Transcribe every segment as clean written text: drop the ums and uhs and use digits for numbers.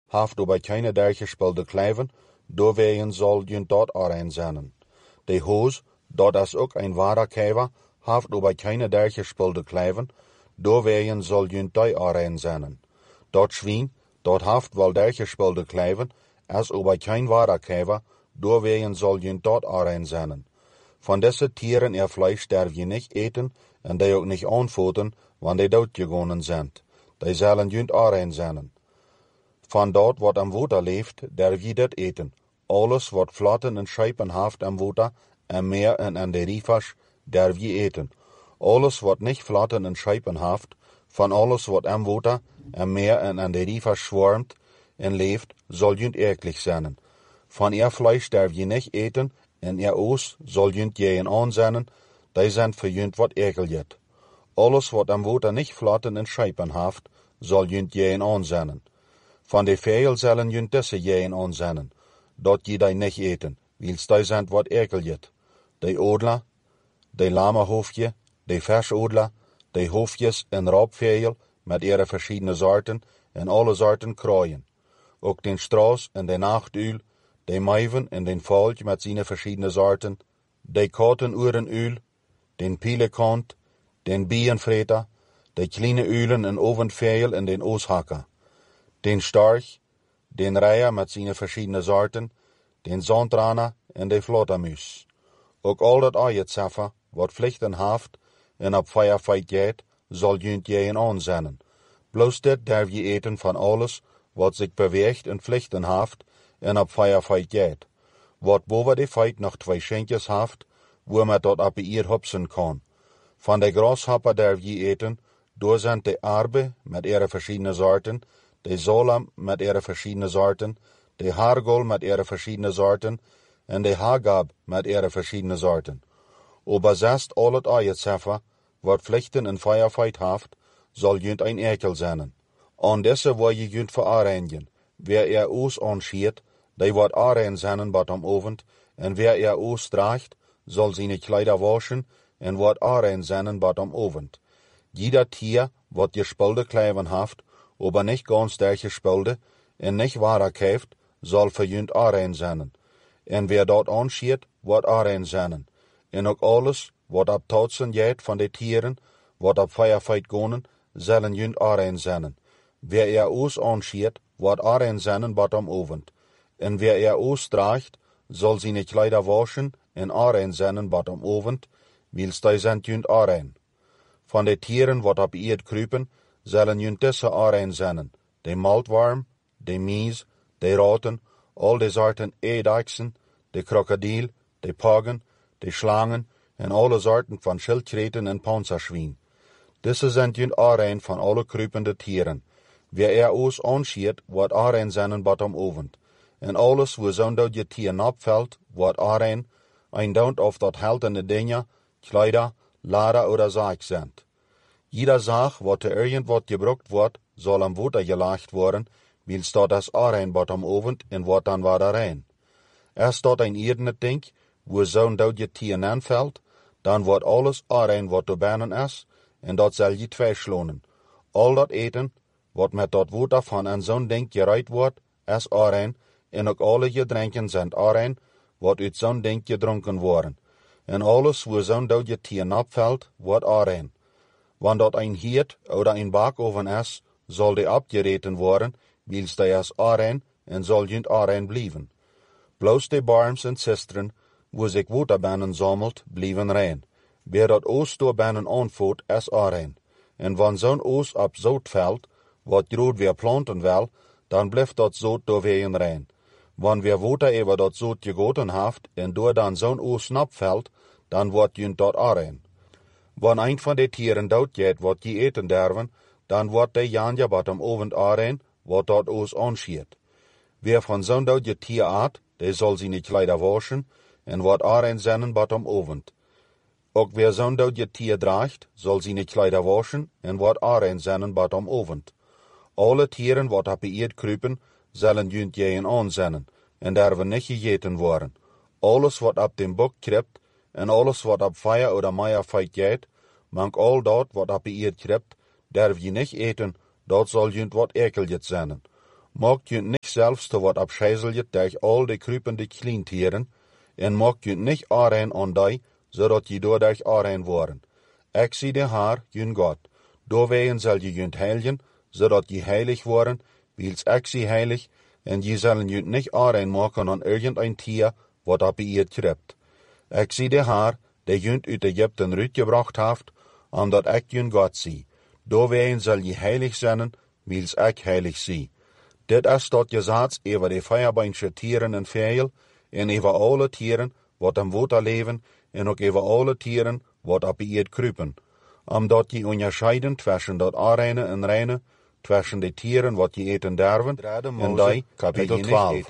haft über keine dergelijke spulde kleven, doorwegen zal junt dort aaneen zijn. De hoos, dat is ook een ware kever, haft über keine dergelijke spulde kleven, doorwegen zal junt die aaneen zijn. Dat schwien, dat haft wel dergelijke spulde kleven, als über kein ware kever, doorwegen zal junt dort aaneen zijn. Van deze tieren ihr Fleisch darf je niet eten, en die ook niet aanvoeten, want die doodgegonnen zijn. Die zullen junt aaneen zijn. Van dat wat am water leeft, darf je dat eten. Alles wat vlotten en schepen haft am water, en meer en aan de rivers, darf je eten. Alles wat niet vlotten en schepen haft, van alles wat am water, en meer en aan de rivers zwermt en leeft, zal junt eklig zijn. Van ihr Fleisch darf je niet eten, en ihr oos zal junt jeën aanzenden, die zijn voor junt wat ekeljet. Alles wat am water niet vlotten en schepen haft, zal junt jeën aanzenden. Van de vegel zullen junt deze jeën aanzenden, dat je die niet eten, wils die zijn wat ekeljet. De odla, de lamahoofdje, de versodla, de hoofdjes en raapvegel met ihre verschillende soorten en alle soorten kraaien. Ook den straas en de nachtuil, de muiven en den valk met zijn verschillende soorten, de katenurenuil, den pielekant, den bienvreter, de kleine uilen en ovendvegel en den ooshakker, den storch, den reier met zijn verschillende soorten, den zandrana en de vlottermuis. Ook al dat aaietseffer, wat vlichten haft en op feierfeit gaat, zal junt jeën aanzenden. Bloos dit darf je eten van alles, wat zich beweegt en vlichten haft en op feierfeit gaat. Wat boven de feit nog 2 schenkjes haft, waar men dat op eer hupsen kan. Van de grashopper darf je eten, door zijn de arbe met ihre verschillende soorten, de zolam met ihre verschillende soorten, de hargol met ihre verschillende soorten, en de hagab met ihre verschillende soorten. Oberzest al het aaietseffer, wat vlichten en feierfeit haft, zal junt een ekel zijn. Aan deze word je junt veroordeeld. Wer oos aanschiet, die wordt aaneen zijn bat om ovend, en wer oos draagt, zal zijn kleider waschen, en wordt aaneen zijn bat om ovend. Jeder tier wat je spulde kleven haft, aber nicht ganz derche spulde, en nicht ware keft, zal voor junt aaneen zijn. En wer dat aanschiet, wordt aaneen zijn. En ook alles, wat op tautsen gaat van de tieren, wat op feierfeit gonen, zullen junt aaneen zijn. Wer oos aanschiet, wordt aaneen zijn bat om ovend. En wer oos draagt, zal zijn kleider waschen, en aaneen zijn bat om ovend, wils die zijn junt aaneen. Van de tieren wat op eerd kruipen, zullen junt deze aaneen zijn. De maltworm, de mies, de raten, al de soorten eedaksen, de krokodil, de pagen, de slangen en alle soorten van schildkröten en panzerschwien. Deze zijn junt aaneen van alle kruipende tieren. Wer oos aanschiet, wordt aaneen zijn bat om ovend. En alles waar zo'n dat je tier napvalt, wordt aaneen, eindaunt of dat heltende dingen, kleider, lader oder zaak zijn. Jeder zaak wat er irgendwat gebruikt wordt, zal am water gelaagd worden, wils dat is aaneen bat om ovend en wordt dan weer rein. Als dat een irdene ding, waar zo'n dat je tier aanvalt, dan wordt alles aaneen wat te banen is, en dat zal je tweeslonen. Al dat eten, wat met dat water van een zo'n ding gereid wordt, is aaneen, en ook alle gedrinken zijn aaneen, wat uit zo'n ding gedronken worden. En alles waar zo'n dat je tier napvalt, wordt aaneen. Want dat een hiert oder een bakoven is, zal die abgereten worden, wils die is aaneen, en zal junt aaneen blijven. Bloos de barms en cisteren, waar zich waterbanen zamelt, blijven rein. Wer dat oos door banen aanvoert, is aaneen. En van zo'n oos op zout valt, wat groot weer planten wil, dan blijft dat zout doorwegen rein. Want weer water over dat zout gegoten haft, en door dan zo'n oos napvalt, dan wordt junt dat aaneen. Wanneer een van de tieren dood gaat wat je eten derven, dan wordt de janja bat om ovend aaneen, wat dat oos aanschiet. Wer van zo'n dood je tier aat, die zal zijn kleider waschen, en wordt aaneen zijn bat om ovend. Ook wer zo'n dood je tier draagt, zal zijn kleider waschen, en wordt aaneen zijn bat om ovend. Alle tieren wat op de eerd kruipen, zullen junt jeën aanzenden, en derven niet gegeten worden. Alles wat op den bok kript, en alles wat op feier oder meierfeit gaat, mank al dat wat op de eerd kript, derf je niet eten, dat zal junt wat ekeljet zijn. Maakt junt nicht selbst te wat abscheiseljet durch all de krupende Klientieren, en maakt junt nicht aanrein aan die, zodat je doordat aanrein worden. Ik zie de haar, jun God, doorwegen zal je junt heiligen, zodat je heilig worden, wils ik zie heilig, en je zullen junt nicht aanrein maken aan irgendein Tier, wat op je kript. Ik zie de haar, die junt uit Egypten uitgebracht heeft, omdat ik jun God zie. Doorwegen zal je heilig zijn, wils ik heilig zie. Dit is dat gezats over de vijfbeinsche tieren en vijl, en over alle tieren wat am water leven, en ook over alle tieren wat op je kruipen. Omdat je onderscheiden tussen dat aanreine en reine, tussen de tieren wat je eten derven, en die kapitel 12.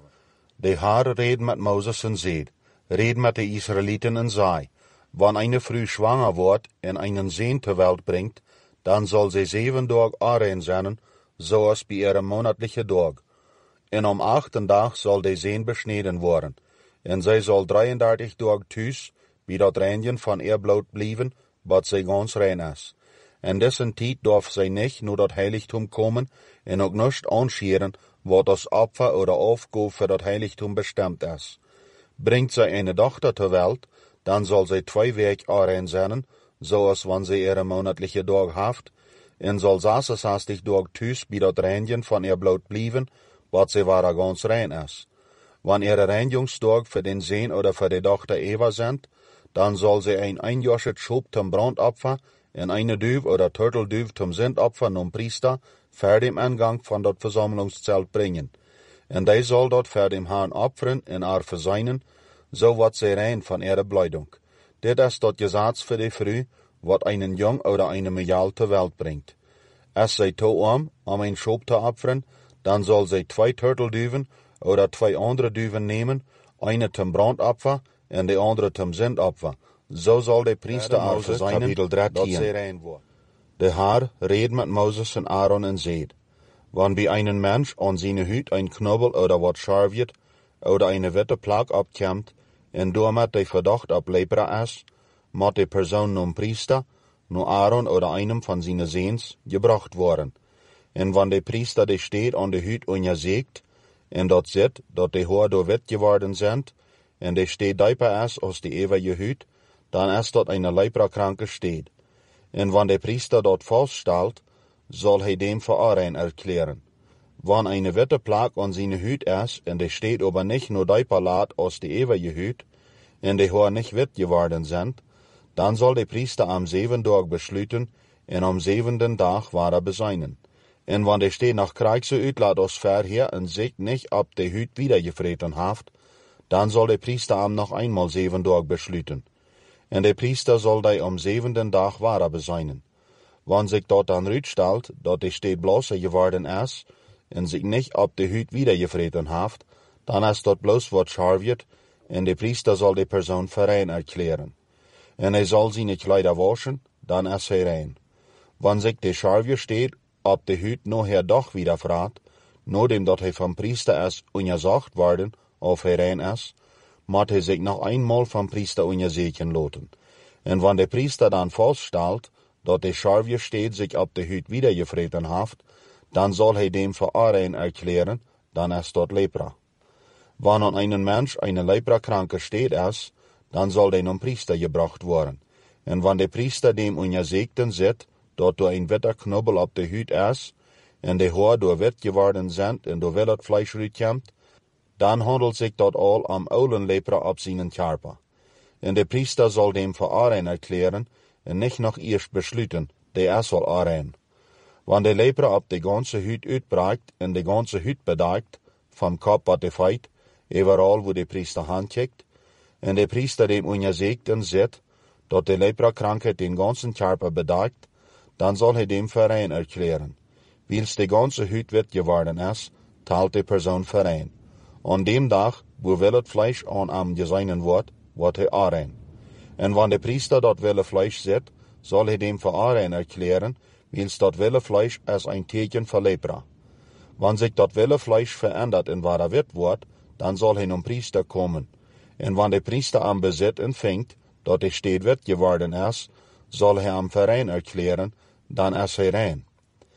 De Heer reed met Moses en zeid, reed met de Israëlieten en zei, wanneer eine Frau schwanger wordt en einen Sohn ter Welt bringt, dan zal zij 7 dagen aanrein zijn, zoals bij ihre monatliche dag. En am 8. dag zal de Sohn besneden worden, en zij zal 33 dagen thuis bij dat reinigen van ihr bloed blijven, wat zij ganz rein is. En dessen tijd darf zij niet naar dat heiligtum komen en ook nicht aanscheren, wat als Opfer oder Aufgabe für dat heiligtum bestemd is. Bringt zij eine Tochter ter Welt, dan zal zij 2 Wege aanrein zijn, zoals wanneer zij ihre monatliche dag heeft, en zal 66 dagen thuis bij dat reinigen van ihr bloed blijven, wat zij waar ganz rein is. Wanneer ihre Reinigungsdag für den Sohn oder für die Tochter Eva sind, dann soll sie ein einjähriges Schub zum Brandopfer en eine Duif oder Turtelduif zum Sündopfer nom Priester für dem Eingang von dat Versammlungszelt bringen. En die soll dort für dem Herrn opfern en haar verseinen, so wat sie rein von ihrer Bleidung. Dit is dat Gesetz für die Früh, wat einen Jung oder eine Mädel zur Welt bringt. Es sei toam, ein Schub zu opfern, dann soll sie 2 Turtelduiven oder 2 andere Duiven nehmen, eine zum Brandopfer en de andere zum Sündopfer. So soll der Priester haar verseinen, dat sie rein wordt. De Herr reed met Moses en Aaron en zeid, wann bij einen Mensch an seine Hüt ein Knobbel oder wat scharf wird, oder eine witte Plak abkommt, en doormet de verdacht op lepra is, moet de persoon nom Priester, no Aaron oder einem von seinen Sehns, gebracht worden. En wann de Priester de steht an de Hüt untersägt, en dat zit, dat de Haar door wit geworden sind, en de steht dieper is als die ewige Hüt, dan is dat eine leprakranke steht. En wann der Priester dort feststellt, soll hij dem für aanrein erklären. Wann eine witte Plak an seine Hüt is, en de steht aber nicht nur dieper laat als die ewige Hüt, en de Haar nicht wit geworden sind, dann soll der Priester am 7. Tag beschluten, en am 7. Tag war beseinen. En wann der steht nach Kreise uitlaat als verheer en sich nicht ab de Hüt wiedergefreten haft, dann soll der Priester am noch einmal 7 Tag beschluten. En der Priester soll die am 7. Tag wahrer beseinen. Wann sich dort dann rückstellt, dat de steht bloße geworden is, en sich nicht ab de Hüt wiedergefreten haft, dann is dort bloß wat scharf wird, en der Priester soll die Person für rein erklären. En hij soll seine Kleider waschen, dann is hij rein. Wann sich de scharf steht, ab de Hüt noher doch wieder fragt, nur dem dat hij vom Priester is untersagt worden, of hij rein is, moet hij sich noch einmal vom Priester untersuchen lassen. En wann der Priester dann feststellt, dat de Scharfje steht sich ab de Hüt wiedergefreten haft, dann soll hij dem für aanrein erklären, dann ist dort Lepra. Wann an einen Mensch eine Leprakranke steht is, dann soll der zum Priester gebracht worden. En wann der Priester dem untersuchten sieht, dat door ein witter Knobbel ab de Hüt is, en de Haar door wit geworden sind en door wel het Fleisch uitkomt, dann handelt sich dort all am oulen Lepra ab seinen Körper. En der Priester soll dem für aanrein erklären en nicht noch erst beschluten, der soll aanrein. Wann der Lepra ab de ganze Hüt uitbreikt en de ganze Hüt bedeckt, vom Kopf wat de feit, überall wo der Priester handkickt, en der Priester dem untersuchten sieht, dat de Lepra-Krankheit den ganzen Körper bedeckt, dann soll er dem für rein erklären. Wils de ganze Hüt wit geworden is, teilt de Person für rein. An dem Tag, wo wel het Fleisch an am geseinen wordt hij aanrein. En wann der Priester dat wille Fleisch sieht, soll er dem für aanrein erklären, wils dat wille Fleisch als ein Teken für Lepra. Wann sich dat wille Fleisch verändert in wahrer wit wordt, dann soll er zum Priester kommen. En wann der Priester am Besitz empfängt, dat er steht wit geworden is, soll er am Verein erklären, dann is hij rein.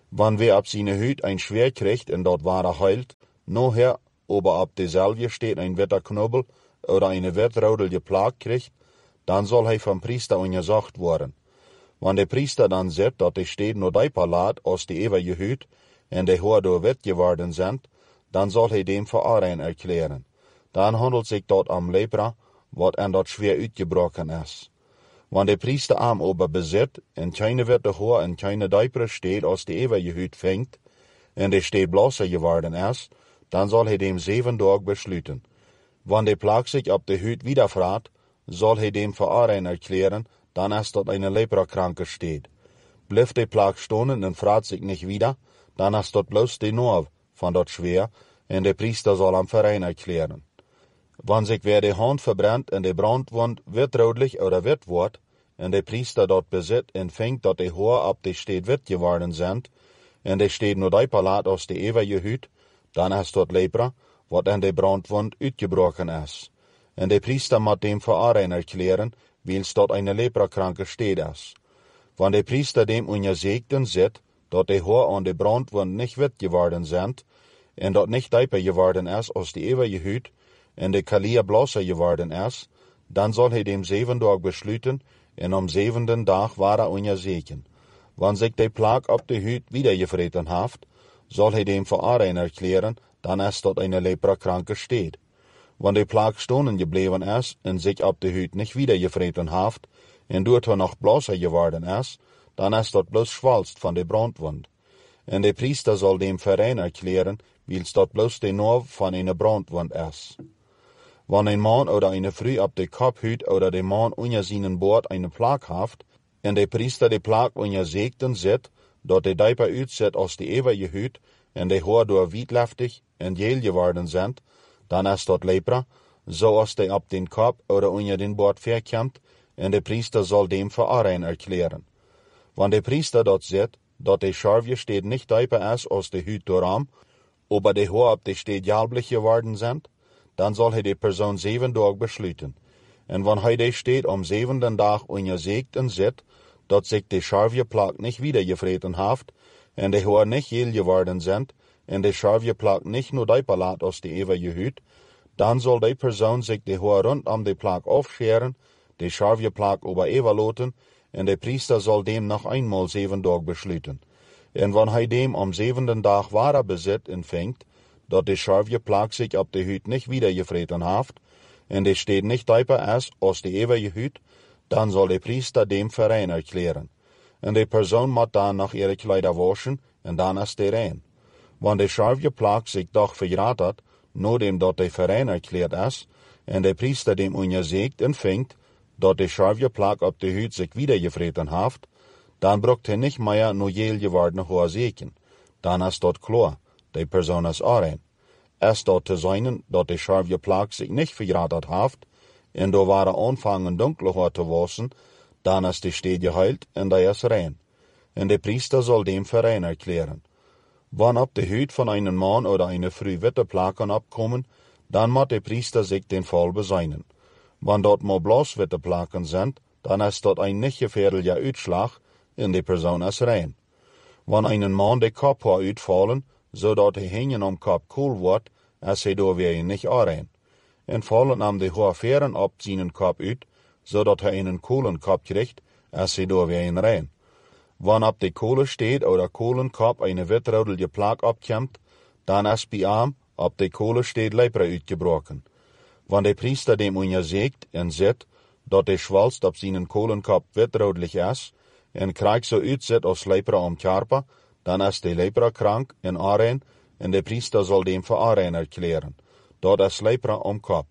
Wann wer ab seine Hüt ein Schwer kriegt und dort war heilt, noher, ob ab deselve steht ein Wetterknobel oder eine Wettraudel geplagt kriegt, dann soll hij vom Priester untersucht worden. Wann der Priester dann sieht, dat de steht nur dei Palat aus die ewige Hüt, en de hoor door wet geworden sind, dann soll hij dem für Arein erklären. Dann handelt sich dort am Lepra, wat en dat schwer uitgebrochen is. Wann der Priester am ober bezit, en keine Wette hoor en keine Deipre steht aus die ewige Hüt fängt, en de steht blosser geworden is, dann soll hij dem 7 Tag beschlüten. Wann de Plag sich ab de Hüt wiederfragt, soll hij dem für Arein erklären, dann ist dort eine Leprakranke steht. Blieft de Plag stonen en fragt sich nicht wieder, dann ist dort bloß de Norv von dort schwer, en de Priester soll am Verein erklären. Wann sich wer de Hand verbrennt en de Brandwund wittrödlich oder wit wordt, en de Priester dort bezit en fängt dat de Hoor ab de steed wit geworden sind, en de steed nur dei Palat aus de ewige Hüt, dann ist dort Lepra, wat en de Brandwund uitgebrochen is. En de Priester moet dem für Arein erklären, wils dort eine Leprakranke steht is. Wann de Priester dem untersägten sieht, dat de Hoor an de Brandwund nicht wit geworden sind, en dat nicht dieper geworden is aus de ewige Hüt, en de Kalia blosser geworden is, dann soll hij dem 7 Tag beschlüten, en am 7. Dag war untersägen. Wann sich de Plag ab de Hüt wiedergevreten haft, soll hij dem für Arein erklären, dann ist dort eine Leprakranke steht. Wann de Plag stonen gebleven is en sich ab de Hüt nicht wiedergevreten haft, en doordat noch blosser geworden is, dann ist dort bloß schwalst von de Brandwund. En de Priester soll dem Verein erklären, wils dort bloß de Norv von eine Brandwund is. Wann ein Mann oder eine Frau ab de Kopf hüt oder de Mann unter seinen Bord eine Plag haft, en de Priester de Plag untersägten sieht, dat de Deiper uitzet aus de ewige Hüt, en de Hoor door wietlaftig en geel geworden sind, dann ist dort Lepra, so als de ab den Kopf oder unter den Bord verkommt, en de Priester soll dem für Arein erklären. Wann de Priester dort sieht, dat de Scharvje steht nicht dieper is aus de Hüt doram, aber de Hoor ab de steht jalblich geworden sind, dann soll hij de Person 7 Tag beschlüten. En wann hij de steht am 7. Dag untersägt en sieht, dat sich de Scharvje Plag nicht wiedergevreten haft, en de Hoor nicht geel geworden sind, en de Scharvje Plag nicht nur dieper laat aus de ewige Hüt, dann soll de Person sich de Hoor rund am de Plag aufscheren, de Scharvje Plag ober evaluoten, en de Priester soll dem noch einmal 7 Tag beschlüten. En wann hij dem am 7. Dag wahrer bezit en fängt, dat de Scharvje Plag sich ab de Hüt nicht wiedergevreten haft, en de steht nicht dieper is aus de ewige Hüt, dann soll de Priester dem Verein erklären. En de Person moet dann noch ihre Kleider waschen, en dann ist de rein. Wann de Scharvje Plag sich doch verraten hat, nur dem dat de Verein erklärt is, en de Priester dem untersägt en fängt, dat de Scharvje Plag ab de Hüt sich wiedergevreten haft, dann brucht hij nicht mehr nur jeel gewordene Hoor seken. Dann ist dort klar, de Person is Arein. Es dort te zijn dat de Scharvje Plag sich nicht verraten haft, en do waren anfangen dunkle Haar te wassen, dann ist die steed geheilt en der is rein. En de Priester soll dem Verein erklären. Wann ab de Hüt von einem Mann oder eine Frau witte Plagen abkommen, dann moet de Priester sich den Fall beseinen. Wann dort mal bloß witte Plagen sind, dann ist dort ein nicht gefährlicher Uitschlag, en de Person is rein. Wann einen Mann de Kopfhaar uitfallen, zodat hij hingen am Kopf koel wordt, is hij door weer nicht arein. En fallen am de Haarfähren ab seinen Kopf uit, zodat hij einen koelen Kopf kriegt, is hij door weer rein. Wann ab de Kohle steht oder Kohlenkopf eine wittraudelige Plag abkommt, dann ist bei ihm ab de Kohle steht Lepra uitgebrochen. Wann de Priester dem untersägt en sieht, dat de Schwalst ab seinen Kohlenkopf wittraudelig is, en krijgt so uitzet als Lepra am Körper, dann ist de Lepra krank en arein, en de Priester soll dem für arein erklären. Dat is Lepra am Kopf.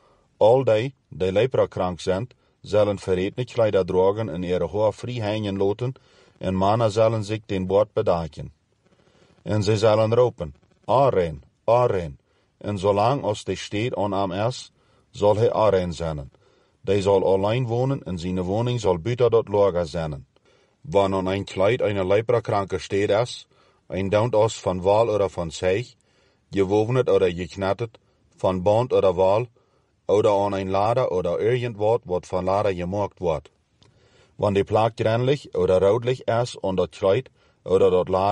All die Lepra krank sind, sollen verredene Kleider dragen en ihre Haar frei hängen lassen, en Männer sollen sich den Bord bedecken. En sie sollen roepen, Arein, Arein, en zolang als de steed aan am is, soll hij Arein zijn. Die soll allein wohnen en zijn woning soll buiten dat Lager zijn. Wann an ein Kleid einer Leprakranke steht is, ein Daunt aus von Wal oder von Zeich, gewovnet oder geknattet, von Band oder Wal, oder an ein Lader oder irgendwas, wat von Lader gemaakt wordt. Wann die Plag gränlich oder rotlich is an dat Kleid oder dat Lader,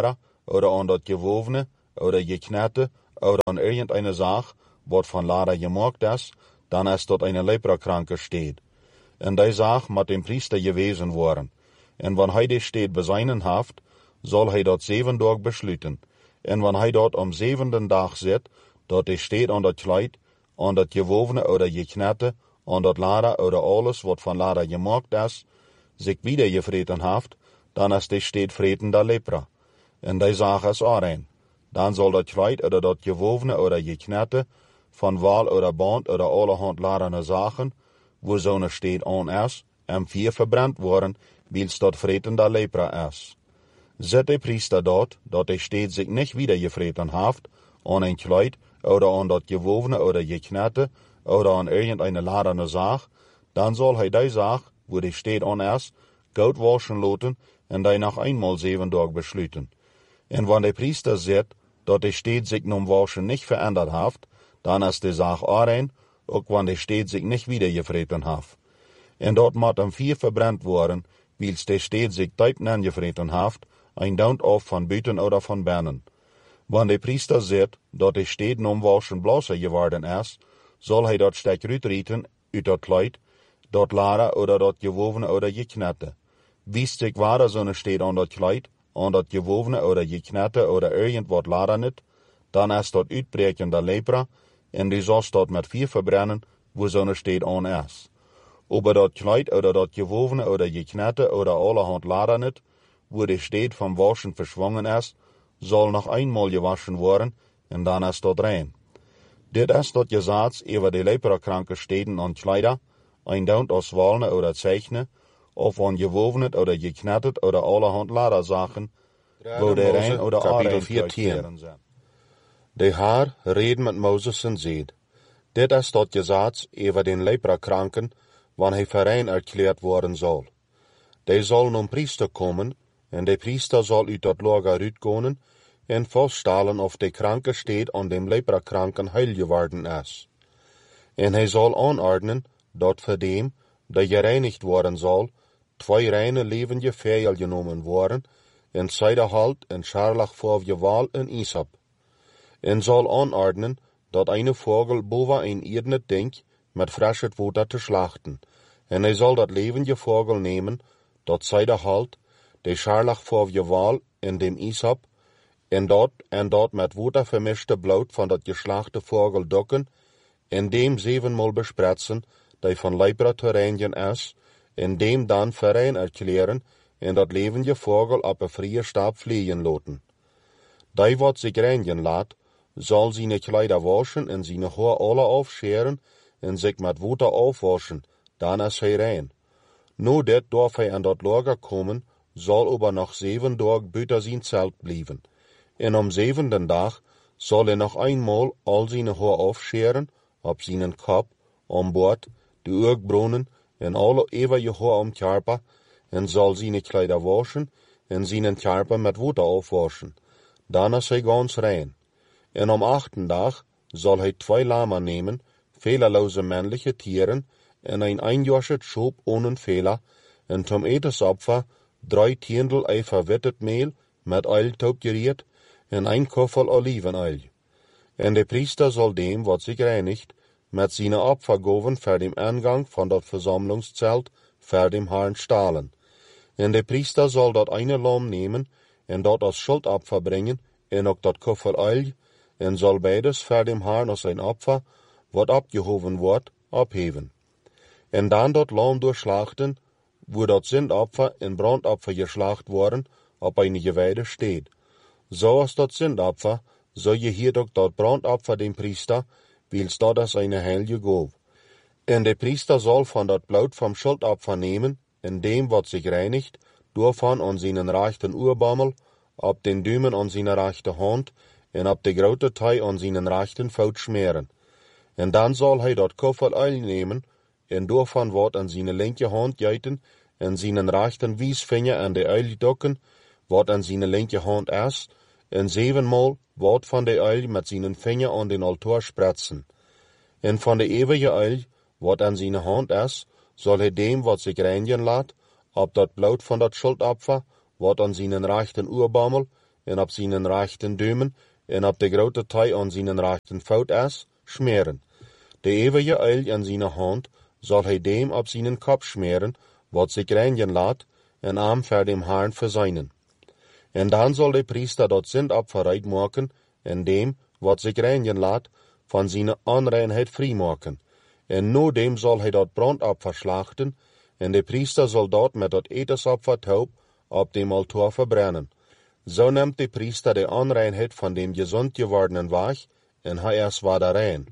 oder aan dat gewovene, oder geknette, oder aan irgendeine Sache, wat van Lada gemaakt is, dan is dat een leprakranke steed. En die Sache moet dem priester gewezen worden. En wanneer hij die steed bezijnen heeft, zal hij dat 7 dagen besluiten. En wanneer hij dat om 7e dag zet, dat die steed aan dat kleid, aan dat gewovene oder geknette, aan dat Lada oder alles wat van Lada gemaakt is, zich wieder gevreten heeft, dan is die steed vreten der lepra. En die Sache is aanrein. Dan zal dat kleid oder dat gewovene oder geknette, van wal oder band oder allerhand ladene Sachen, wo zo'n steed aan is, en 4 verbrand worden, wils dat vreten der lepra is. Zet de priester dat de steed zich niet wieder gevreten heeft, aan een kleid, oder aan dat gewovene oder geknette, oder aan irgendeine ladene Sache, dan zal hij die Sache, wo die steed aan is, goud waschen laten, en die nog eenmaal 7 dagen besluiten. En wanneer de priester zegt dat de steed zich nom waschen niet veranderd heeft, dan is de Sache aanrein, ook wanneer de steed zich niet wieder gevreten heeft. En dat moet om 4 verbrand worden, wils de steed zich diep nangevreten heeft, een daunt of van buiten oder van binnen. Wanneer de priester zegt dat de steed nom waschen blasser geworden is, zal hij dat stek uitrieten uit dat kleid, dat Lada oder dat gewovene oder geknette. Wiest zich waar zo'n steed aan dat kleid, aan dat gewovene oder geknette oder irgendwat Lada niet, dan is dat uitbreken der lepra, en die zal dat met 4 verbrennen, wo zo'n steed aan is. Over dat kleid oder dat gewovene oder geknette oder allerhand Lada niet, wo de steed van waschen verschwongen is, zal nog eenmaal gewaschen worden, en dan is dat rein. Dit is dat gezaats over de leprakranke steden aan kleider, een daunt als walne oder zeichne, of aan gewovene oder geknettet oder allerhand Lada Sachen, wo de rein oder Kapitel 14. De Haar reden met Mozes en zeid, dit is dat gezaats over den leprakranken, wanneer hij verein erklärt worden zal. De zal om priester komen, en de priester zal uit dat lager uitkomen, en vaststellen of de kranke steed aan dem leprakranken heil geworden is. En hij zal aanordnen, dat voor dem, dat gereinigd worden zal, 2 reine levende vijel genomen worden, en zijderhalt en scharlachfarvige wal en isop. En zal aanordnen, dat een vogel boven een irdene denk, met frische water te slachten. En hij zal dat levende vogel nemen, dat zijderhalt, de scharlachfarvige wal en dem isop, en dat met water vermischte bloed van dat geslachte vogel dokken, en dem 7-maal bespretsen, die van lepra te reinigen is, en dem dan verein erklären, en dat levende vogel op een vrije stap vliegen laten. Die wat zich reinigen laat, zal zijn kleider waschen en zijn haar alle afscheren, en zich met water afwaschen, dan is hij rein. Nu dit darf hij aan dat lager komen, zal aber nog 7 dagen buiten zijn zelt blijven. En om 7e dag zal hij nog eenmaal al zijn haar afscheren, op zijn kop, om boord, de oogbronnen en alle eeuwige haar om kjarpa, en zal zijn kleider waschen, en zijn kjarpa met water afwaschen. Dan is hij gans rein. En om 8e dag zal hij 2 lamen nemen, fehlerloze mannelijke tieren, en een einjorset schoop ohne Fehler, en zum Etensopfer 3 tiendel ei verwittet meel met oil toepgeriert, en 1 koffel olivenoil. En de priester zal dem, wat zich reinigt, met zijn opfer goven voor dem aangang van dat verzamelingszelt voor dem Herrn stalen. En de priester zal dat eine lam nemen, en dat als schuldopfer brengen, en ook dat koffel oil, en zal beides voor dem Herrn als een opfer, wat opgehoven wordt, opheven. En dan dat lam doorslachten, wo dat zindopfer en brandopfer geslacht worden, op een gewijde steed. Zoals dat zindopfer, zo je hier ook dat brandopfer dem priester, wils dat is een heilige goof. En de priester zal van dat bloed van schuldopfer nemen, en dem wat zich reinigt, doorvan aan zijn rechten oorbammel, op den duimen aan zijn rechte hand, en op de grote tij aan zijn rechten voet smeren. En dan zal hij dat koffel oil nemen, en doorvan wat aan zijn linker hand geiten, en zijn rechten wijsvinger aan de oil dokken, wat aan zijn linker hand is, en 7-maal wat van de oil met zijn vinger aan den altaar spretsen. En van de eeuwige oil, wat aan zijn hand is, zal hij dem wat zich reinigen laat, op dat bloed van dat schuldopfer, wat aan zijn rechten oorbammel, en op zijn rechten duimen en op de grote tij aan zijn rechten voetas smeren. De eeuwige uil in zijn hand zal hij dem op zijn kop smeren, wat zich reinigen laat, en arm voor dem Herrn verzijnen. En dan zal de priester dat zendoffer uitmaken, en dem, wat zich reinigen laat, van zijn onreinheid vrijmaken. En no dem zal hij dat brandoffer slachten, en de priester zal dat met dat etensoffer taub op dem altaar verbrennen. Zo neemt de priester de onreinheid van dem gezond gewordenen weg, en hij is weer rein.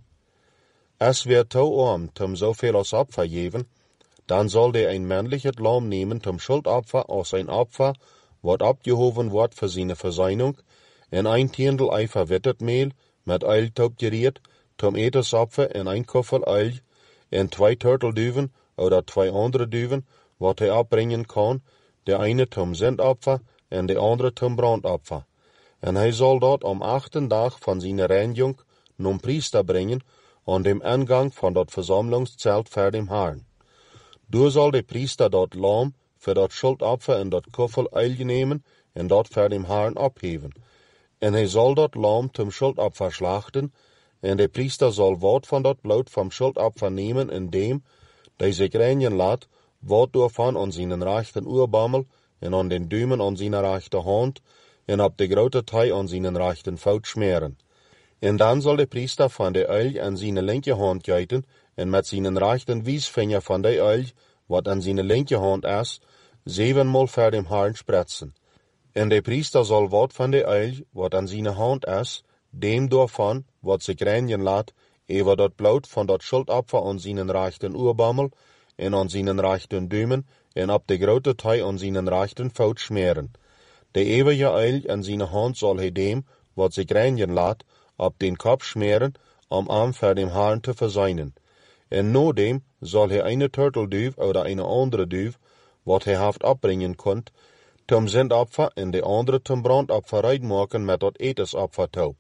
Als we te arm om zoveel als opfer geven, dan zal de een mannelijk het lam nemen om schuldopfer als een opfer, wat opgehoven wordt voor zijn verzijning, en een tiendel ei verwittet meel met uiltaub gereed, om etensopfer en een koffel uil, en 2 turtelduiven, oder 2 andere duiven, wat hij opbrengen kan, de ene om zendopfer, en de andere om brandopfer. En hij zal dat om 8e dag van zijn reiniging nom priester brengen, aan dem ingang van dat verzamlingszelt voor dem Herrn. Door zal de priester dat lam voor dat schuldopfer en dat koffel uil nemen, en dat voor dem Herrn opheven. En hij zal dat lam zum schuldopfer slachten, en de priester zal wat van dat bloed van schuldopfer nemen in dem, die zich reinigen laat, wat daarvan aan zijn rechten oorbammel, en aan den duimen aan zijn rechte hand, en op de grote tij aan zijn rechten voet smeren. En dan zal de priester van de uil aan zijn linkerhand geiten, en met zijn rechten wijsvinger van de uil, wat aan zijn linkerhand is, 7-maal voor dem Herrn spretsen. En de priester zal wat van de uil, wat aan zijn hand is, dem daarvan, wat zich reinigen laat, over dat bloed van dat schuldopfer aan zijn rechten oorbammel, en aan zijn rechten duimen, en op de grote tij aan zijn rechten voet smeren. De eeuwige uil in zijn hand zal hij dem, wat zich reinigen laat, op den kop smeren, om arm voor dem Herrn te verzijnen. En no dem zal hij een turtelduif oder een andere duif, wat hij heeft opbrengen kunt, zum zendopfer en de andere zum brandopfer uitmaken met dat etensopfer taub.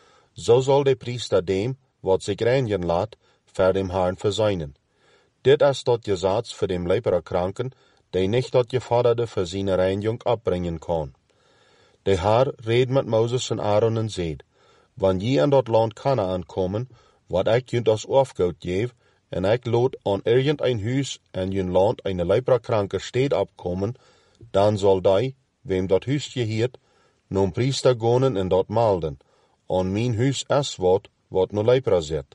Zo zal de priester dem, wat zich reinigen laat, voor dem Herrn verzijnen. Dit is dat gezats voor dem leperkranken, die niet dat gevorderde voor zijn reiniging opbrengen kan. De Heer reed met Mozes en Aaron en zeid, wanneer je in dat land Kanaan komen, wat ik junt als afgoed geef, en ik lood aan irgendein huis in jun land een leperkranke steed opkomen, dan zal die, wem dat huis geheert, nom priester gonen en dat melden. Aan mijn huis is wat no lepra zit.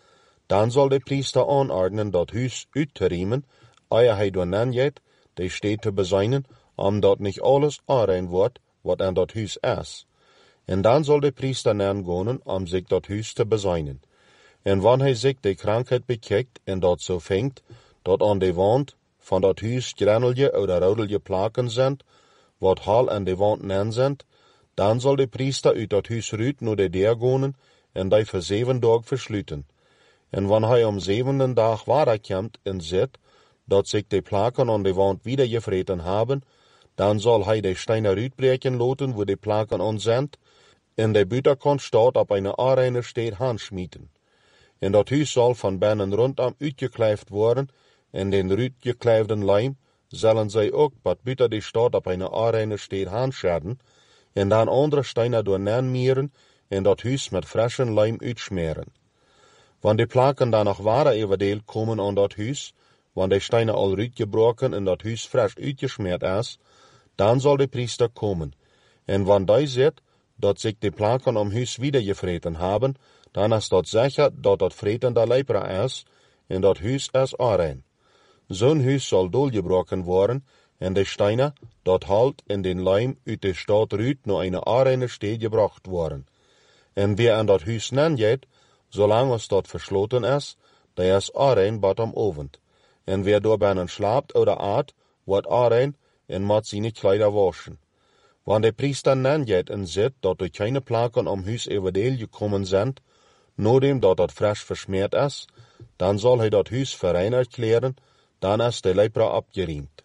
Dan zal de priester aanordenen dat huis uit te riemen, eer hij door nanjet, de steed te bezijnen, omdat niet alles aanrein wordt, wat aan dat huis is. En dan zal de priester nangonen, om zich dat huis te bezijnen. En wanneer hij zich de krankheid bekijkt, en dat zo vindt, dat aan de wand van dat huis granelje oder rodelje plaken zijn, wat hal aan de wand nan zijn, dan zal de priester uit dat huis ruit naar de deur gonen, en die voor 7 dagen versluiten. En wanneer hij om 7e dag wederkomt en ziet, dat zich de plaken aan de wand wieder gevreten hebben, dan zal hij de steinen uitbreken laten, waar de plaken aan zijn, en de buitenkant staat op een aanreine steed handschmieten. En dat huis zal van binnen rondom uitgeklijfd worden, en den uitgeklijfden lijm zullen zij ook wat buiten de stad op een aanreine steed handscheren, en dan andere steinen door nanmieren, en dat huis met frischen lijm uitsmeren. Wanneer de plaken dan nog ware evendeeld komen aan dat huis, wanneer de steinen al uitgebroken en dat huis frisch uitgesmeerd is, dan zal de priester komen. En wanneer hij ziet dat zich de plaken om huis wieder gevreten hebben, dan is dat zeker dat dat vretende lepra is, en dat huis is aanrein. Zo'n huis zal doorgebroken worden, en de steinen, dat halt in den lijm uit de stad ruut naar een aanreine steed gebracht worden. En wie aan dat huis nanjeet, zolang als dat versloten is, die is aanrein bat om ovend. En wie door binnen slaapt oder aat, wordt aanrein en moet zijn kleider waschen. Wanneer de priester nanjeet en ziet dat er geen plaken om huis everdeel gekomen zijn, nodem dat dat frisch versmeerd is, dan zal hij dat huis verein erklären, dan is de lepra opgeriemd.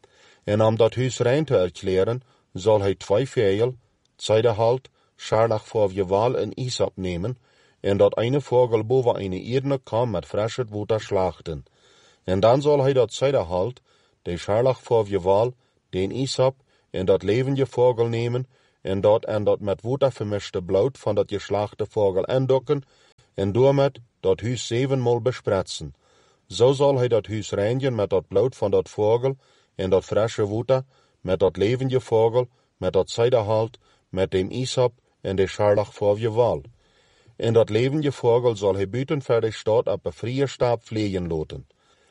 En om dat huis rein te erklären, zal hij 2 vegel, zijdehalt, scharlach voor gewaal en isop nemen, en dat ene vogel boven een eerdene kam met frische water slachten. En dan zal hij dat zijdehalt, de scharlach voor gewaal, den isop, en dat levende vogel nemen, en dat met water vermischte bloed van dat geslachte vogel indokken en daarmee dat huis 7 bespretsen. Zo zal hij dat huis reinigen met dat bloed van dat vogel en dat frische water, met dat levende vogel, met dat zijderhout, met dem isop en de scharlach voor je wal. En dat levende vogel zal hij buiten voor de stad op een vrije stap vliegen laten.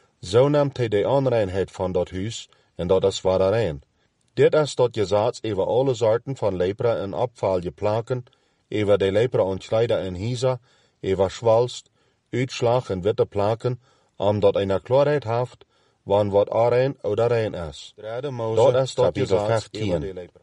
Zo neemt hij de onreinheid van dat huis en dat is waar daarin. Dit is dat gezaats over alle soorten van lepra en opvalje plaken, over de lepra ontkleider en hiza, over schwalst, uitslag en witte plaken, omdat een klaarheid heeft, van wat rein of rein is. Dat is dat gezaats over de lepra.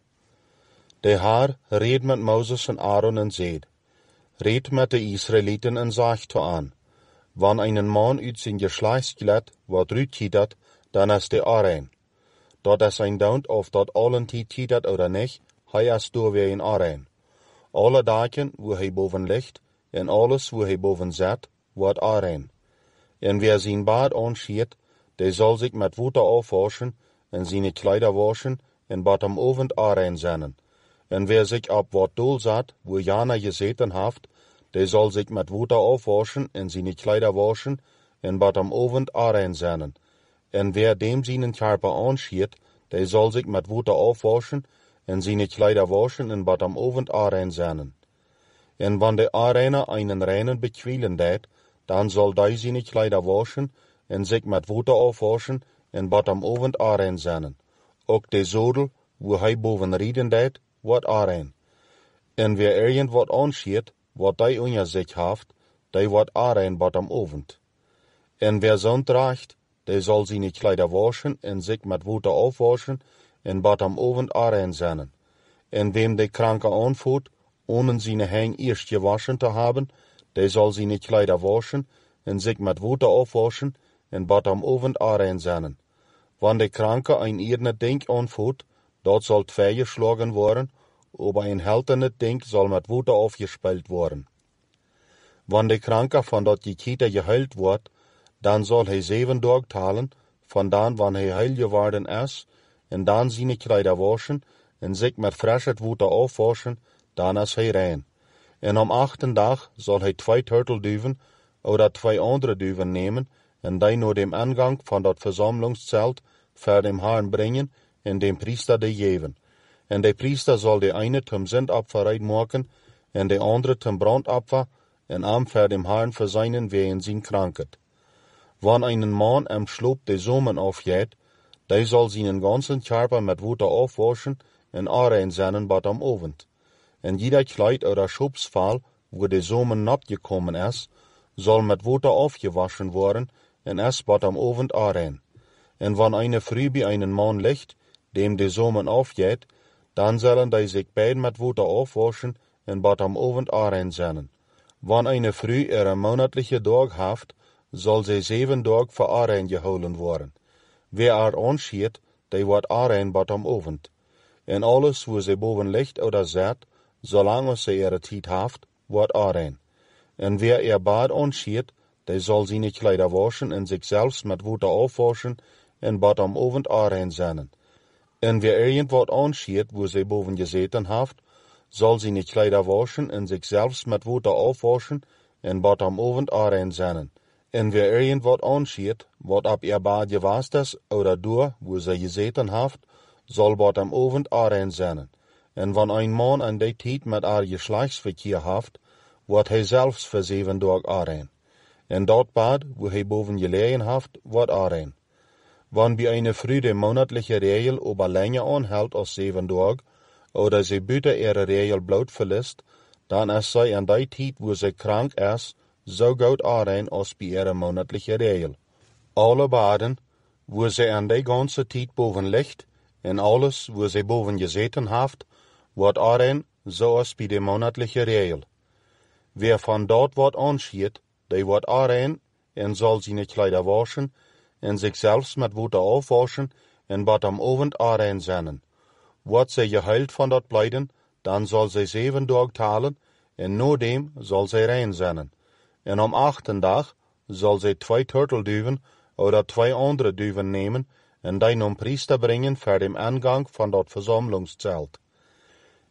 De Heer reed met Mozes en Aaron en zeid, reed met de Israëlieten en zegt toe aan, wanneer een man uit zijn geslachtsgelet wat uitkietert, dan is de rein. Dat is een daunt of dat allen tijd kietert of niet, hij is door weer een rein. Alle dagen waar hij boven ligt en alles waar hij boven zit, wordt rein. En wie zijn baard aanschiet, die zal zich met water afwaschen en zijn kleider waschen en bad am avond rein zijn. En wie zich op wat doel zat, waar Jana gezeten heeft, die zal zich met water afwaschen en zijn kleider waschen en bad am avond rein zijn. En wie dem zijn karper aanschiet, die zal zich met water afwaschen en zijn kleider waschen en bad am avond rein zijn. En wanneer de reiner einen reinen bekwielen deed, dan zal hij zijn kleider waschen en zich met water afwaschen en bad am avond rein zijn. Ook de zodel, waar hij boven rieden deed, wordt rein. En wie irgend wat aanschiet, wat hij onder zich heeft, die wordt rein bad am avond. En wie zo'n draagt, die zal zijn kleider waschen en zich met water afwaschen en bad am avond rein zijn. En wem de kranke aanvoert, ohne zijn hang eerst gewaschen te hebben, die zal zijn kleider waschen en zich met water afwaschen en bad am avond rein zijn. Wanneer de kranke een eerder denk aanvoert, dat zal 2 geslagen worden, aber een heltende denk zal met water afgespeeld worden. Wanneer de kranke van dat gekieter geheild wordt, dan zal hij 7 dagen talen, vandaan wanneer hij heil geworden is, en dan zijn kleider waschen en zich met frische water afwaschen, dan is hij rein. En am 8e dag zal hij 2 turtelduiven of 2 andere duiven nemen en die naar dem aangang van dat verzamelingszelt voor dem Herrn brengen en dem priester die geven. En de priester zal de ene zum zendopfer maken en de andere zum brandopfer en am voor dem Herrn verzijnen wegen zijn krankheid. Wanneer een man am sloop de zomen afjeet, die zal zijn ganzen karper met water afwaschen en rein zijn bad am avond. En jeder kleid oder schubsval, waar de zomen nat gekomen is, zal met water afgewaschen worden en is bad am avond rein. En wanneer een vrouw bij een man ligt, dem de zomen afjeet, dan zullen die zich beiden met water afwaschen en bad am avond rein zijn. Wanneer een vrouw een monatliche dag heeft, zal zij 7 dagen voor rein gehouden worden. Wie aanschiet, die wordt rein bad am avond. En alles waar zij boven ligt oder zit, zolang zij ihre tijd heeft, wordt rein. En wie baard aanschiet, die zal zijn kleider waschen en zichzelf met water afwaschen en bad am avond rein zijn. En wie irgend wat aanschiet, waar zij boven gezeten heeft, zal zijn kleider waschen en zichzelf met water afwaschen en bad am avond rein zijn. En wie irgend wat aanschiet, wat op ihr baard gewast is, oder door, waar zij gezeten heeft, zal bad am avond rein zijn. En wanneer een man aan die tijd met haar geslachtsverkeer heeft, wordt hij zelfs voor 7 dagen rein. En dat bad, waar hij boven gelegen heeft, wordt rein. Wanneer bij een vrouw de monatliche regel over langer aanhoudt als 7 dagen, oder zij buiten ihre regel bloot verliest, dan is zij aan die tijd waar zij krank is, zo goed rein als bij ihre monatliche regel. Alle baden, waar zij aan die ganze tijd boven ligt, en alles waar zij boven gezeten heeft, wordt rein zoals bij de monatliche regel. Wie van dat wat aanschiet, die wordt rein en zal zijn kleider waschen en zichzelf met water afwaschen en bad am avond rein zijn. Wordt zij geheild van dat blijden, dan zal zij 7 dagen talen en na dem zal zij rein zijn. En am 8e dag zal zij 2 turtelduiven of 2 andere duiven nemen en die naar priester brengen voor dem aangang van dat verzamelingszelt.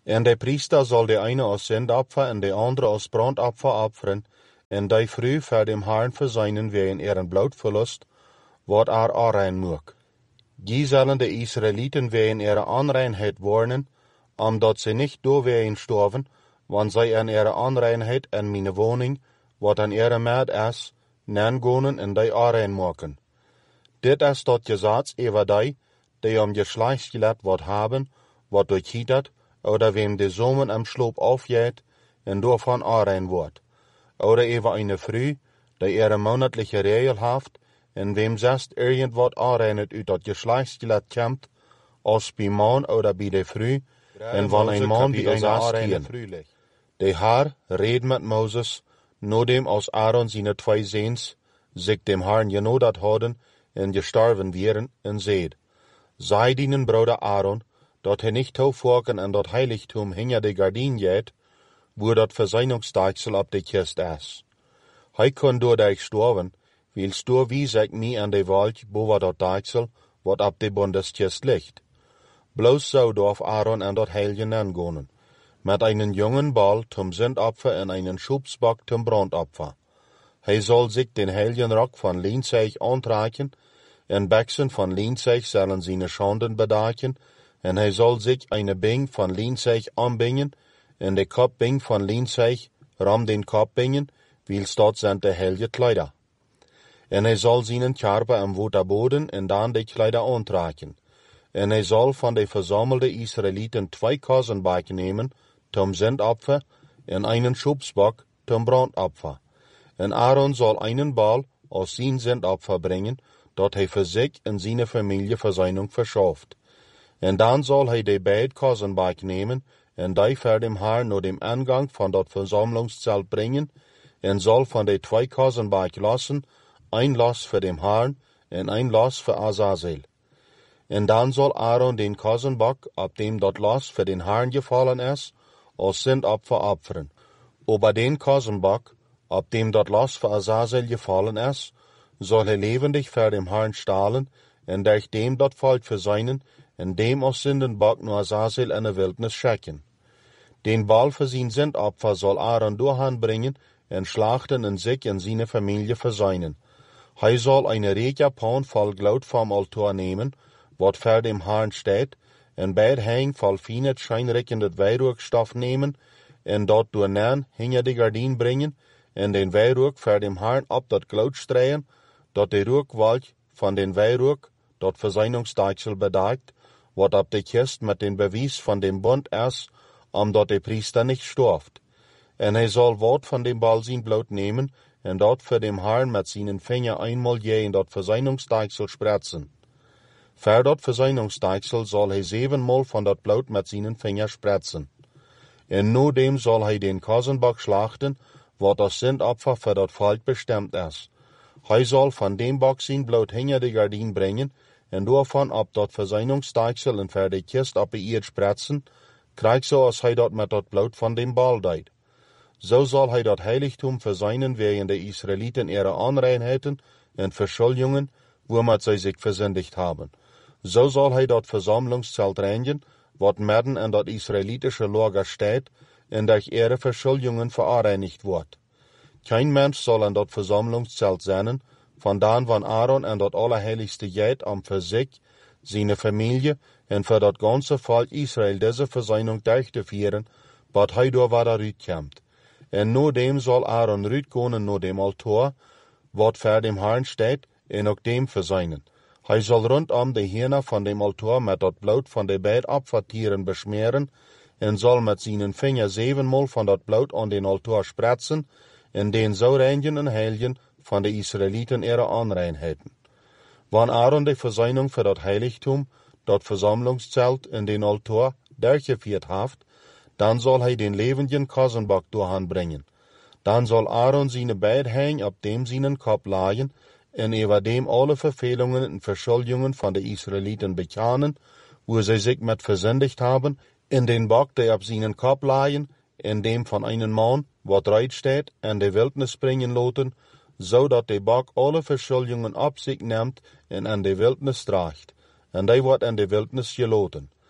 En de priester zal de eine als zendopfer en de andere als brandopfer opferen, en die früh voor dem Herrn verseinen wegen ihren Blutverlust, wat aanrein moet. Die zullen de Israeliten wegen ihre Anreinheit warnen, omdat ze nicht doorwegen sterven, want zij an ihre Anreinheit en meine Wohnung, wat an ihre Maat is, nangonen en die aanrein maken. Dit is dat Gesetz über die Geschlechtsgeleit wat haben, wat durchhittert, oder wem de Zomen am Schloop aufgeht, en davon aanrein wordt. Oder über eine Frau, die ihre monatliche Regel haft, en wem zest irgendwat aanreinet uit dat Geschlechtsgeleit kommt, als bij man oder bij de Frau, en van een man bij eine aanreine Frau ligt. De Herr reed met Moses, nodem als Aaron seine 2 Seens sich dem Herrn genodat hadden en gestorven wären, en zeid, sei dienen Bruder Aaron, dat hij nicht hoofdvorken en dat heiligtum hinter de gardien geht, wo dat Verseinungsdeichsel op de kist is. Hij kon door dich sterven, wilst du wie zeg mij aan de wald boven dat deichsel, wat op de bundeskist ligt. Bloos zo dorf Aaron en dat heilige nangonen, met einen jungen Ball zum Sündopfer en einen Schubsbock zum Brandopfer. Hij zal zich den heiligen Rock van Leinzeug aantrekken, en Bechsen van Leinzeug zullen seine Schanden bedaken, en hij zal zich eine Bing van Leinzeug anbingen, en de Kopbing van Leinzeug ram den Kopf bingen, wils dort sind de heilige Kleider. En hij zal seinen Körper am Waterboden en dan de Kleider aantrekken. En hij zal van de versammelde Israeliten 2 Kosenbalken nemen, zum Sündopfer, en einen Schubsbock zum Brandopfer. En Aaron zal einen Ball als sein Sündopfer bringen, dat hij für sich en seine Familie Versöhnung verschafft. En dan zal hij de beid Kosenbalk nemen, en die voor dem Herrn naar dem Eingang van dat Versammlungszelt bringen, en zal van de 2 Kosenbalk lassen, ein Los für dem Herrn, en ein Los für Azazel. En dan zal Aaron den Kosenbock, op dem dat Los für den Herrn gefallen is, als Sündopfer opferen. Ober den Kosenbock, op dem dat Los für Azazel gefallen is, zal hij levendig voor dem Herrn stahlen, en durch dem dat Volk verseinen, en dem als Sündenbock nur Azazel in de Wildnis schicken. Den Ball für sein Sündopfer zal Aaron doorhan bringen, en schlachten en sich en seine Familie verseinen. Hij zal eine rijke Pan voll Glut vom Altar nemen, wat voor dem Herrn steht, en beid hang voll feinet scheinrickendet Weihrauchstoff nemen, en dat door nan hinter de gardien bringen, en den Weihrauch voor dem Herrn op dat Glut streien, dat de Rauchwolk van den Weihrauch dat Verseinungsdeichsel bedeckt, wat op de kist met den Beweis van dem Bund is, omdat de priester nicht storft. En hij zal wat van dem Ball zijn Blut nemen, en dat voor dem Herrn met seinen Finger einmal je in dat Verseinungsdeichsel spritzen. Voor dat Verseinungsdeichsel zal hij 7-mal van dat Blut met seinen Finger spritzen. En nodem zal hij den Kosenbock schlachten, wat als Sündopfer voor dat Volk bestemd is. Hij zal van dem Bock zijn Blut hinter de gardien brengen, en daarvan op dat Verseinungsdeichsel en voor de kist op de eerd spritzen, krijgt zo als hij dat met dat Blut van dem Ball deed. Zo zal hij dat heiligtum verseinen wegen de Israeliten ihre Anreinheiten en Verschuldungen, womit zij zich versündigt haben. Zo zal hij dat Versammlungszelt reinigen, wat midden in dat israelitische Lager steht, en durch ihre Verschuldungen vereinigt wordt. Kein Mensch soll in dat Versammlungszelt zijn, vandaan van Aaron en dat Allerheiligste geht am für sich, seine Familie en für dat ganze Volk Israel diese Versöhnung durchzuführen, wat hij door wat uitkomt. En nodem zal Aaron uitkomen naar dem Altar, wat voor dem Herrn steht, en ook dem verseinen. Hij zal rondom de Hirne van dem Altar met dat Blut van de beid Opfertieren besmeren, en zal met seinen Finger 7-mal van dat Blut aan den Altar spritzen, en den zo reinigen en heiligen van de Israeliten ihre Anreinheiten. Wann Aaron de Versöhnung für dat Heiligtum, dat Versammlungszelt en den Altar durchgeführt haft, dan zal hij den levendigen Kosenbock doorhanbringen. Dan zal Aaron seine beid hang op dem seinen Kopf laaien, en über dem alle Verfehlungen en Verschuldungen van de Israeliten bekennen, wo sie sich mit versündigt haben, in den Bock, der op seinen Kopf laaien, in dem von einem Mann, wat reit steht, en de Wildnis bringen loten, zodat de Bock alle Verschuldungen op zich neemt en an de Wildnis draagt, en die wordt in de Wildnis geloten.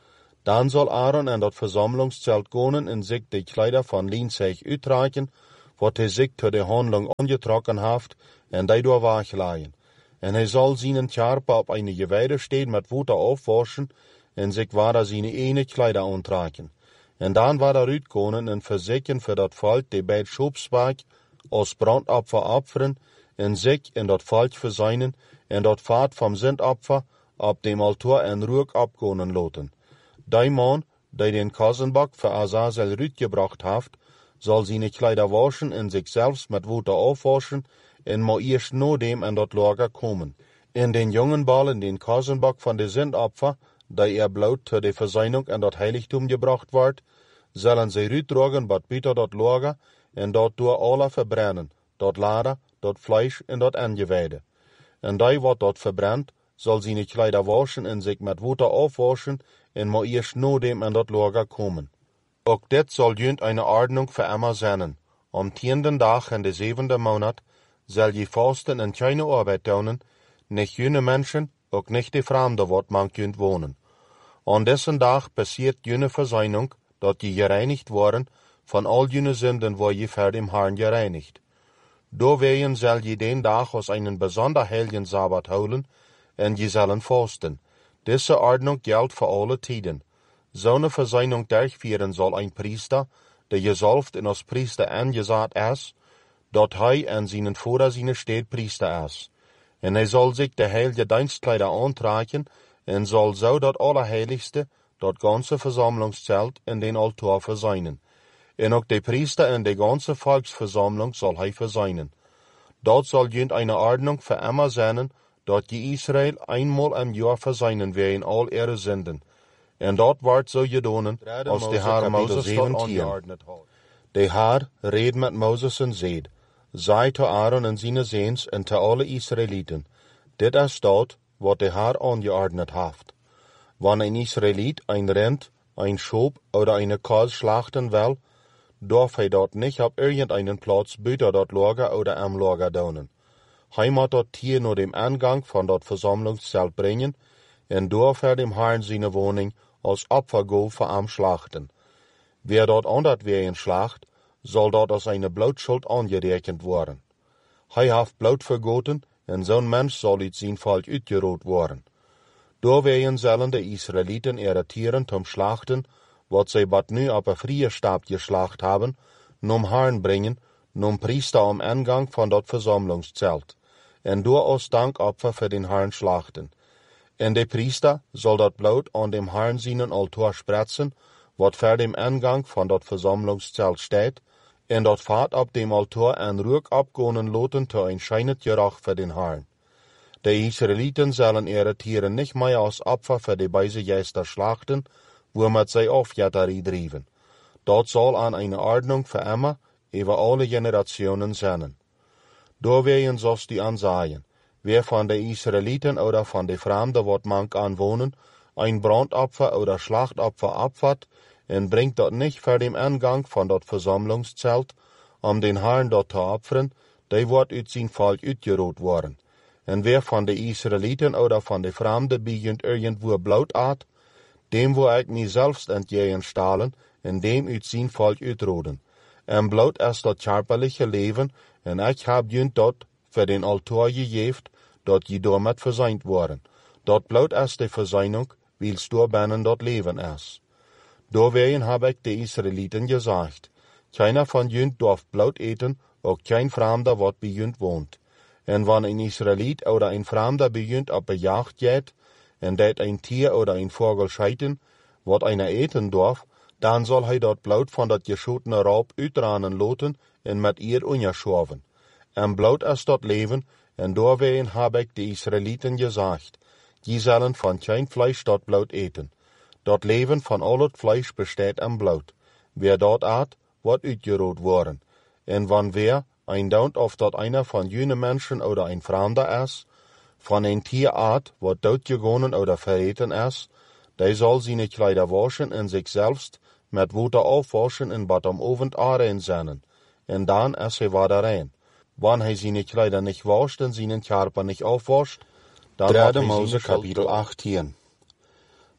Dan zal Aaron en dat verzamelingszelt konen en zich de kleider van lienzeeg uitreiken, wat hij zich tot de handeling aangetrokken heeft, en daardoor weglaaien. En hij zal zijn charpa op een gewijde steen met water afwaschen, en zich waar zijn ene kleider aantrekken. En dan waar eruit konen en verzekken voor dat volk die bij het schoopspaak als brandopfer offeren, en zich in dat volk verzuinen, en dat vaat van zendopfer op dem altaar en rook op konen laten. Die man, die den kozenbak voor Azazel uitgebracht heeft, zal zijn kleider waschen en zichzelf met water afwaschen, en moet eerst na dem in dat lager komen. En den jongen bal in den kozenbak van de zendopfer, die bloot tot de verzuining in dat heiligdom gebracht wordt, zullen zij uitdragen wat buiten dat lager, en dat door alle verbrennen, dat lader, dat vlees en dat aangewijde. En die wat dat verbrennt, zal zijn kleider waschen en zich met water afwaschen, en moet eerst na dem in dat lager komen. Ook dit zal junt een ordnung voor immer zijn. Om 10e dag in de 7e maand zal je vasten en geen arbeid doen, niet jene mensen, ook niet de vreemden wat man kunt wonen. Aan deze dag passiert jene verzuining, dat je gereinigd worden van al jene zinden waar je voor dem Herrn gereinigd. Doorwegen zal je den dag als een bijzonder heiligen Sabbat houden, en je zullen vasten. Deze ordnung geldt voor alle tijden. Zo'n verzuining durchvieren zal een priester, die gezalfd en als priester aangezet is, dat hij en zijn vader zijn steed priester is. En hij zal zich de heilige dienstkleider aantrekken, en zal zo dat allerheiligste, dat ganze verzamelingszelt in den altaar verzuinen. En ook de priester en de ganze volksverzameling zal hij verzuinen. Dat zal junt een ordnung voor immer zijn, dat je Israël eenmaal im jaar verzuinen weer in al ihre zinden. En dat wordt zo gedaan, als de Heer Mozes dat aangeordnet had. De Heer reed met Mozes en zeid, zei te Aaron en zijn zoons en te alle Israëlieten, dit is dat wat de Heer aangeordnet heeft. Wanneer een Israëliet een rend, een schoop of een kaas slachten wil, darf hij dat niet op irgendeinen plaats buiten dat lager of am lager doen. Hij moet dat tier naar dem aangang van dat verzamelingszelt brengen, en door voor dem Herrn zijn woning als opfergoed voor hem slachten. Wer dat aan weer slacht, zal dat als een bloedschuld aangerekend worden. Hij heeft bloed vergoten, en zo'n mens zal uit zijn volk uitgeroot worden. Doorwegen zullen de Israëlieten ihre tieren zum slachten, wat zij bat nu op een vrije stap geslacht hebben, nom Herrn brengen, nom priester am aangang van dat verzamelingszelt, en door als dankopfer voor den Herrn slachten. En de priester zal dat bloed aan dem Herrn zijn altaar spretsen, wat voor dem aangang van dat verzamelingszelt staat, en dat vaat op dem altaar en rook opkomen laten te een schijnend geruch voor den Herrn. De Israëlieten zullen ihre tieren niet meer als opfer voor de beise geister slachten, waarmee zij afjetterie drijven. Dat zal aan een ordnung voor immer, over alle generationen zijn. Doorwegen zoals die aanzaaien, wer van de Israëlieten oder van de vreemden wat mank aanwonen, een brandopfer oder slachtopfer opvat, en brengt dat niet voor dem aangang van dat verzamelingszelt, om den Herrn dat te offeren, die wordt uit zijn volk uitgeroot worden. En wer van de Israëlieten oder van de vreemden begint irgendwo bloed at, dem wil ik mij zelfs entjeen stalen, en dem uit zijn volk uitroden. En bloed is dat charpelige leven, en ik heb junt dat voor den altaar gegeven, dat je door met verzuind worden. Dat bloed is de verzuining, wils door binnen dat leven is. Doorwegen heb ik de Israëlieten gezegd, keiner van junt darf bloed eten, ook geen vreemde wat bij junt woont. En wanneer een Israëliet oder een vreemde bij junt op een jacht gaat, en dat een tier oder een vogel scheiden, wat einer eten darf, dan zal hij dat bloed van dat geschotene raap uitranen laten en met eer onderschoven. En bloed is dat leven, en doorwegen heb ik de Israëlieten gezegd, die zullen van geen vlees dat bloed eten. Dat leven van al het vlees bestaat in bloed. Wer dat eet, wordt uitgeroot worden. En wanneer een dood of dat einer van jene mensen oder een vreemde is, van een tier eet, wat doodgegaan oder verreten is, die zal zijn kleider waschen en zichzelf met water afwaschen en bad om ovend aanrein zijn. En dan is hij weer rein. Wanneer hij zijn kleider niet wascht en zijn körper niet afwascht, dan wordt hij zijn kapitel 18.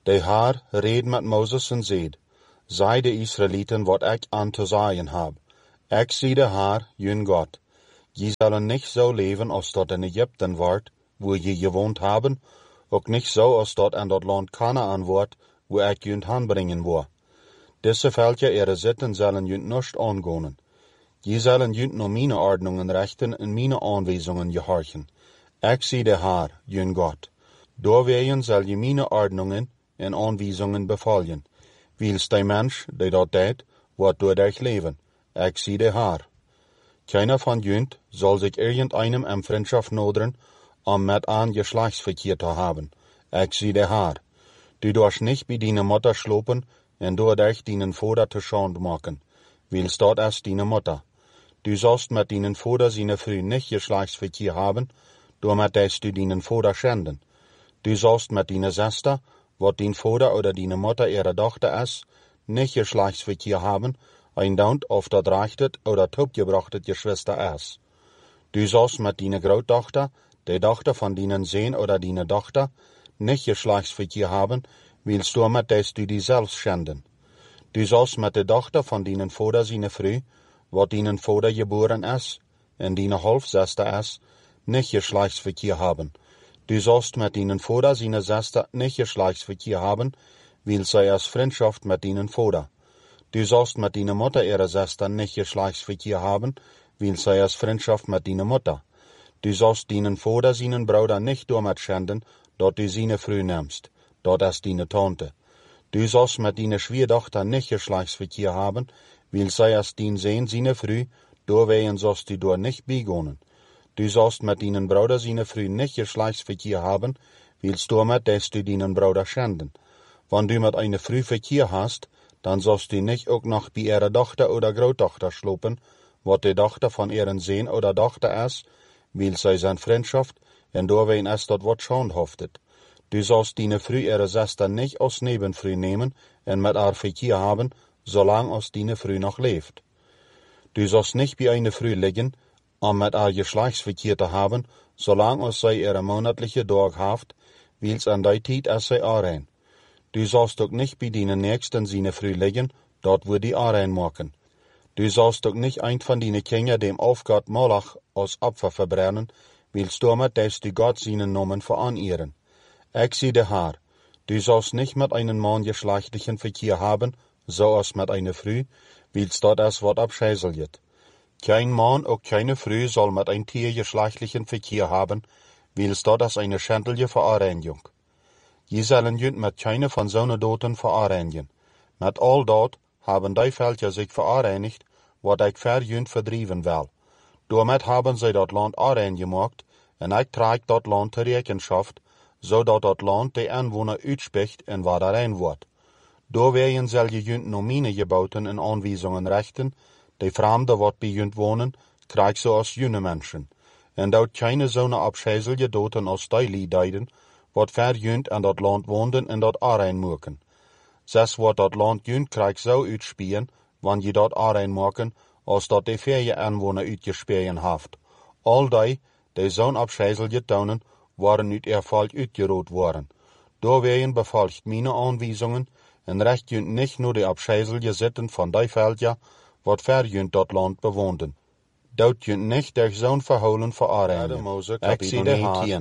De Haar reed met Mozes en zeid, zei de Israëlieten wat ik aan te zaaien heb. Ik zie de Haar, jun God. Je zullen niet zo leven als dat in Egypten wordt, waar je gewoond hebben, ook niet zo als dat in dat land Kanaan wordt, waar ik junt aanbrengen wil. Deze veldje ere zitten zullen junt niet aangonen. Je zullen junt naar mijn ordnungen richten en mijn aanwijzingen gehorchen. Ik zie de Haar, jun God. Doorwegen zal je mijn ordnungen en aanwijzingen bevolgen. Wils de mens die dat deed, wordt door dich leven. Ik zie de Haar. Keiner van junt zal zich irgendeinem in vriendschap noderen, om met een geslachtsverkeer te hebben. Ik zie de Haar. Du dorst niet bij dine moeder slopen en door dich dienen vader te schande maken. Wils dat is dine moeder. Du zalst met dinen vader zijn vrouw niet geslachtsverkeer hebben, door met des du dinen vader schenden. Du zalst met dine zuster, wat dien vader oder dine moeder ihre dochter is, niet geslachtsverkeer hebben, en dan of dat rechtet oder topgebrachtet Geschwister is. Du zalst met dine grootdochter, de dochter van dinen zoon oder dine dochter, niet geslachtsverkeer hebben, wils door met des du die zelfs schenden. Du zalst met de dochter van dinen vader zijn vrouw, wat dinen vader geboren is, en dine halfzuster is, niet geslachtsverkeer hebben. Du zalst met dinen vader zijn zuster niet geslachtsverkeer hebben, wils zij is vriendschap met dinen vader. Du zalst met dine moeder ihre zuster niet geslachtsverkeer hebben, wils zij is vriendschap met dine moeder. Du zalst dinen vader zijn broeder niet door met schenden, dat du zijn vrouw neemst. Dat is dine tante. Du zalst met dine schwiegerdochter niet geslachtsverkeer hebben, wils zij is dien zoon zijn vrouw, doorwegen zalst du door niet bijgonen. Du zalst met dinen broeder zijn vrouw niet geslachtsverkeer hebben, wils door met des du dinen broeder schenden. Wanneer du met een vrouw verkeer hast, dan zalst du niet ook nog bij ihre dochter oder grootdochter slopen, wat de dochter van ihre zoon oder dochter is, wils zij zijn vriendschap, en doorwegen is dat wat schandhaftet. Du zalst dine vrouw ihre zuster niet als nebenvrouw nemen en met haar verkeer hebben, zolang als dine vrouw nog leeft. Du zalst niet bij een vrouw liggen, om met haar geslachtsverkeer te hebben, zolang als zij ihre monatliche dag heeft, wils aan die tijd is zij aanrein. Du zalst ook niet bij dine nächsten zijn vrouw liggen, dat wordt die aanrein maken. Du zalst ook niet een van dine kinderen dem afgod Moloch als opfer verbrennen, wils daarmet des du God zijn namen veranieren. Ik zie de Haar. Du zalst niet met een man geslachtlichen verkeer hebben, zoals met een vrouw, wils dat is wat abscheißeljet. Kein man ook keine vrouw zal met een tier geslachtlichen verkeer hebben, wils dat is een schendelje vereinigung. Je zullen junt met keine van zo'n doten vereinigen. Met al dat hebben die veldje zich vereinigd, wat ik ver junt verdrieven wil. Doormet hebben zij dat land aanrein gemaakt, en ik trek dat land ter rekenschap, zodat dat land de inwoner uitspreekt en waar daarin wordt. Doorwegen zal je junt naar mijn geboten en aanwijzingen richten, de vreemden wat bij junt wonen, krijgt zoals junne mensen. En dat keine zo'n abscheißelje doten als die liedijden, wat ver junt aan dat land woonden en dat aanrein maken. Zes wordt dat land junt krijgt zo uitspien, wanneer je dat aanrein maken, als dat de verje inwoner uitgespien heeft. Al die zo'n abscheißelje tonen, waren uit erval uitgerood worden. Doorwegen bevolgt mijn aanwijzingen, en recht junt niet naar de abscheißelje zitten van die veldje, wat ver junt dat land bewoonden. Dat junt niet door zo'n verholen vereinigen. Ik zie de Haar.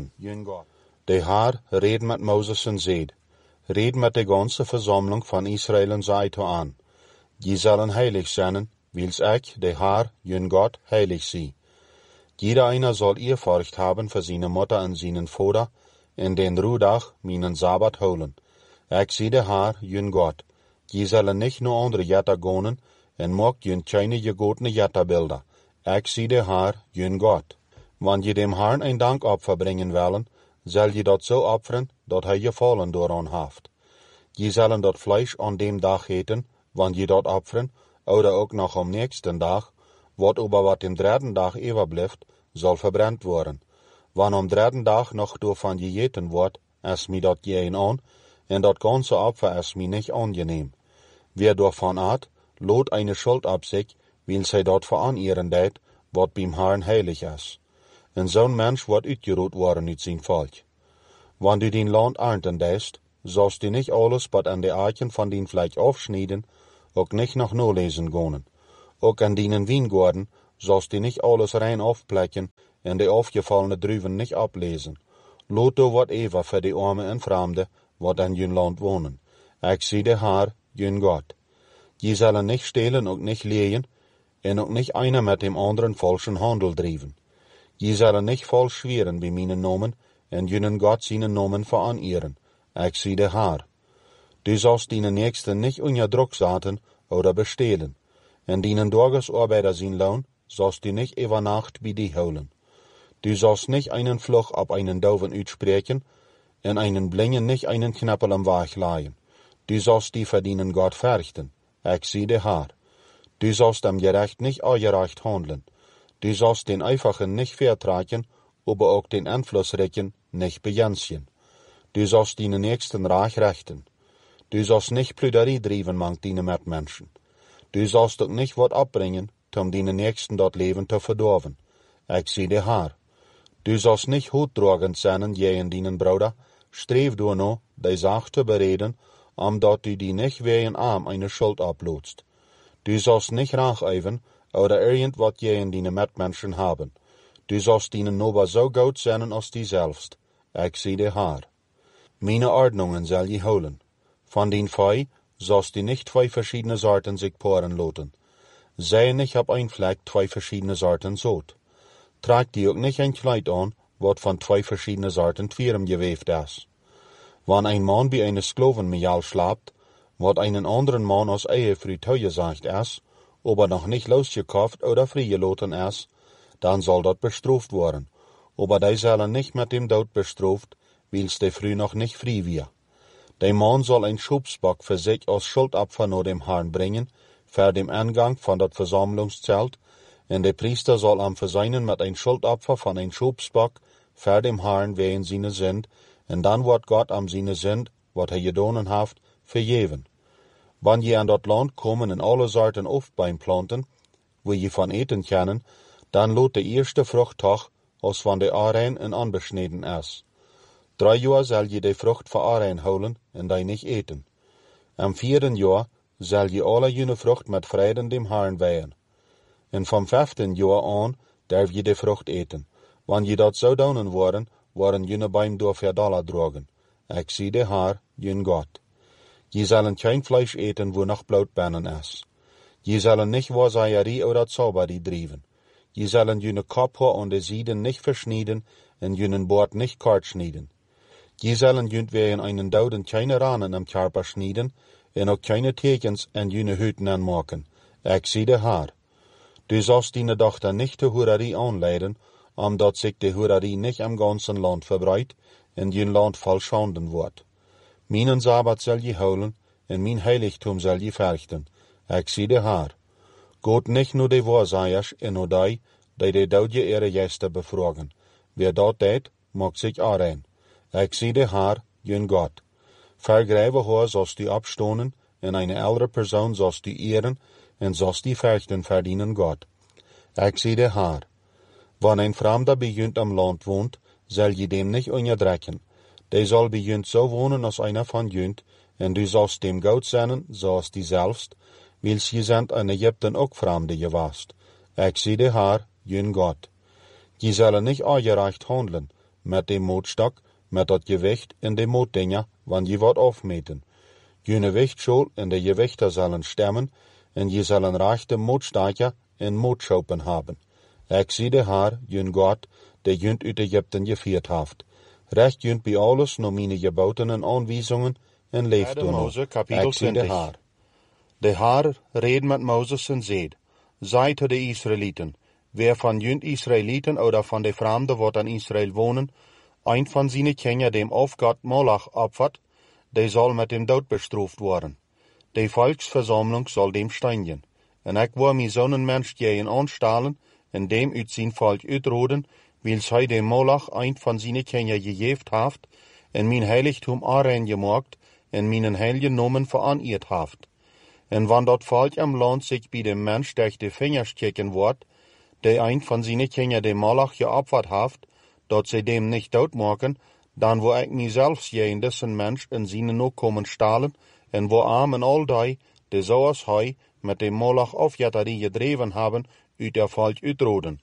De Haar reed met Mozes en zeid, reed met de ganze verzameling van Israël en zei toe aan, je zullen heilig zijn, wils ik, de Haar, jun God, heilig zie. Jeder einer zal eerfurcht hebben voor zijn moeder en zijn vader, en den roedag, mijn Sabbat houden. Ik zie de Haar, jun God. Je zullen niet naar andere jatta gaan, en maak jun keine gegotene jattabeelden. Ik zie de Haar, jun God. Wanneer je dem Herrn een dankopfer brengen willen, zal je dat zo offeren, dat hij gevallen daaraan heeft. Je zullen dat vlees aan dem dag eten, wanneer je dat offeren, oder ook nog am nächsten dag, wat over wat dem derde dag overblijft, zal verbrand worden. Wanneer am derde dag nog door van je eten wordt, is mij dat geen aan, en dat ganze opfer is mij niet aangeneem. Wie daarvan at, lood eine schuld op zich, wil zij dat veranieren deed, wat beim Herrn heilig is. En zo'n mens wordt uitgeroeid worden uit zijn volk. Wanneer du din land ernten deest, zoals die niet alles wat aan de aardjen van dien vlek afsnijden, ook niet nog nalezen gonen. Ook aan dienen wijngaarden, zoals die niet alles rein afplekken en de afgevallene druiven niet oplezen. Loot door wat even voor de armen en vreemden wat aan jun land wonen. Ik zie de Heer, jun God. Je zullen niet stelen, ook niet leien, en ook niet einer met dem anderen falschen handel drijven. Je zullen niet vals zweren bij mijn namen, en junnen God zijn namen veranieren. Ik zie de Heer. Du zalst die nächsten niet onder druk zetten, oder bestelen. En dienen dorgesarbeider zijn loon, zalst du niet over nacht bij die houden. Du zalst niet einen vlug op einen doven uitspreken, en einen blinden niet einen knappel am weg laaien. Du zalst die verdienen God verrichten. Ik zie de Heer. Du zalst am gerecht niet ongerecht handelen. Du zalst den Einfachen nicht vertragen, aber auch den Einflussreichen nicht begrenzen. Du zalst deine Nächsten reich rechten. Du zalst nicht Plüderie drijven mang deine Mitmenschen. Du zalst ook nicht wat opbrengen, om deine Nächsten dat leven te verdorven. Ik zie de Heer. Du zalst nicht hoeddragend zijn jegens deinen Bruder, streef door no, die zaak te bereden, omdat du die nicht wegen arm eine Schuld abloodst. Du zalst nicht raacheven, oder irgend jegens deine Mitmenschen haben. Du zalst deinen Nober zo goed zijn als die zelfst. Ik zie de Heer. Meine Ordnungen zal je houden. Van dien Fei zalst du nicht zwei verschiedene Sorten sich poren loten. Zij nicht op een vlek twee verschiedene Sorten zoot. Trag die ook nicht ein Kleid aan, wat van twee verschiedene Sorten Twirem geweeft is. Wann ein Mann bij eine Sklovenmejal slaapt, wat einen anderen Mann als Ehefrau toegezegd is, aber noch nicht losgekauft oder vrijgeloten is, dan zal dat bestraft worden. Aber die zullen nicht mit dem Dood bestraft, wils de Frau noch nicht vrij wie. De man zal een schubsbok voor zich als schuldopfer naar dem Herrn brengen, voor dem Eingang van dat verzamelingszelt, en de priester zal hem verzeinen met een schuldopfer van een schubsbok voor dem Herrn wegen zijn zend, en dan wordt God am zijn zend, wat hij gedaan heeft, vergeven. Wanneer je aan dat land komen en alle soorten oefbeim planten, waar je van eten kennen, dan loot de eerste vrucht toch, als van de arein en onbesneden is. 3 jaar zal je de vrucht van arein houden en die niet eten. Am 4e jaar zal je alle jene vrucht met vreden dem Herrn weihen. En van 15e jaar aan darf je de vrucht eten. Wanneer je dat zou doen worden jene beim door $4 drogen. Ik zie de Heer, jun God. Je zullen geen vlees eten wo nog bloot binnen is. Je zullen niet waarzaaierie oder zauberie drijven. Je zullen jene kophaar aan de zijden niet versnijden en jene boord niet kort snijden. Je zullen junt wegen einen douden keine ranen am Körper snijden en ook keine tekens en jene huiden aanmaken. Ik zie de Heer. Du zalst deine dochter nicht de hoererie aanleiden, omdat zich de hoererie nicht am ganzen land verbreidt en jun land vol schanden wordt. Mijn Sabbat zal je houden en mijn heiligtum zal je verrichten. Ik zie de Heer. God nicht nur de waarzeiers en nur die de doodje ihre gäste bevragen. Wer dat deed, maakt zich aanrein. Ik zie de Heer, jun God. Vergrijven hoor zoals die opstonen, en een andere persoon zoals die eren, en zoals die verrichten verdienen God. Ik zie de Heer. Wanneer een vreemde bij junt am land woont, zal je dem niet onderdrukken. Die zal bij junt zo wonen als einer van junt, en du zalst dem goed zijn, zoals die zelfst, wils je zijn in Egypten ook vreemde geweest. Ik zie de Heer, jun God. Je zullen niet ongerecht handelen, met de mootstok, met dat gewicht en de mootdingen, wanneer je wat afmeten. Jene wichtschool en de gewichter zullen stemmen, en je zullen rechte mootstaken en mootschopen hebben. Ik zie de Heer, jun God, die junt uit Egypten gevierd heeft. Recht junt bij alles naar mijn geboten en aanwijzingen en leeft door. Ik zie de Heer. De Heer reed met Mozes en zeid, zei te de Israëlieten, wer van junt Israëlieten oder van de vreemden wat aan Israël wonen, een van zijn kinderen dem afgod Molach opvat, die zal met dem dood bestraft worden. De volksverzameling zal dem steinigen. En ik wil mijn zonen mens jeën aanstalen, en dem uit zijn volk uitroden, wils hij dem Molach een van zijn kinderen gegeven heeft, en mijn heiligtum aanrein gemaakt, en mijn heilige nomen veraneerd heeft. En wanneer dat volk am land zich bij dem mens durch de vingers kijken wordt, die een van zijn kinderen dem Molach geopfert heeft, dat zij dem niet doodmaken, Dan wo ik mijzelf je dessen mens in zijn nakomen stalen, en wo arm en al die, de zoals hij met de molach afjatterie gedreven hebben, uit der volk uitroden.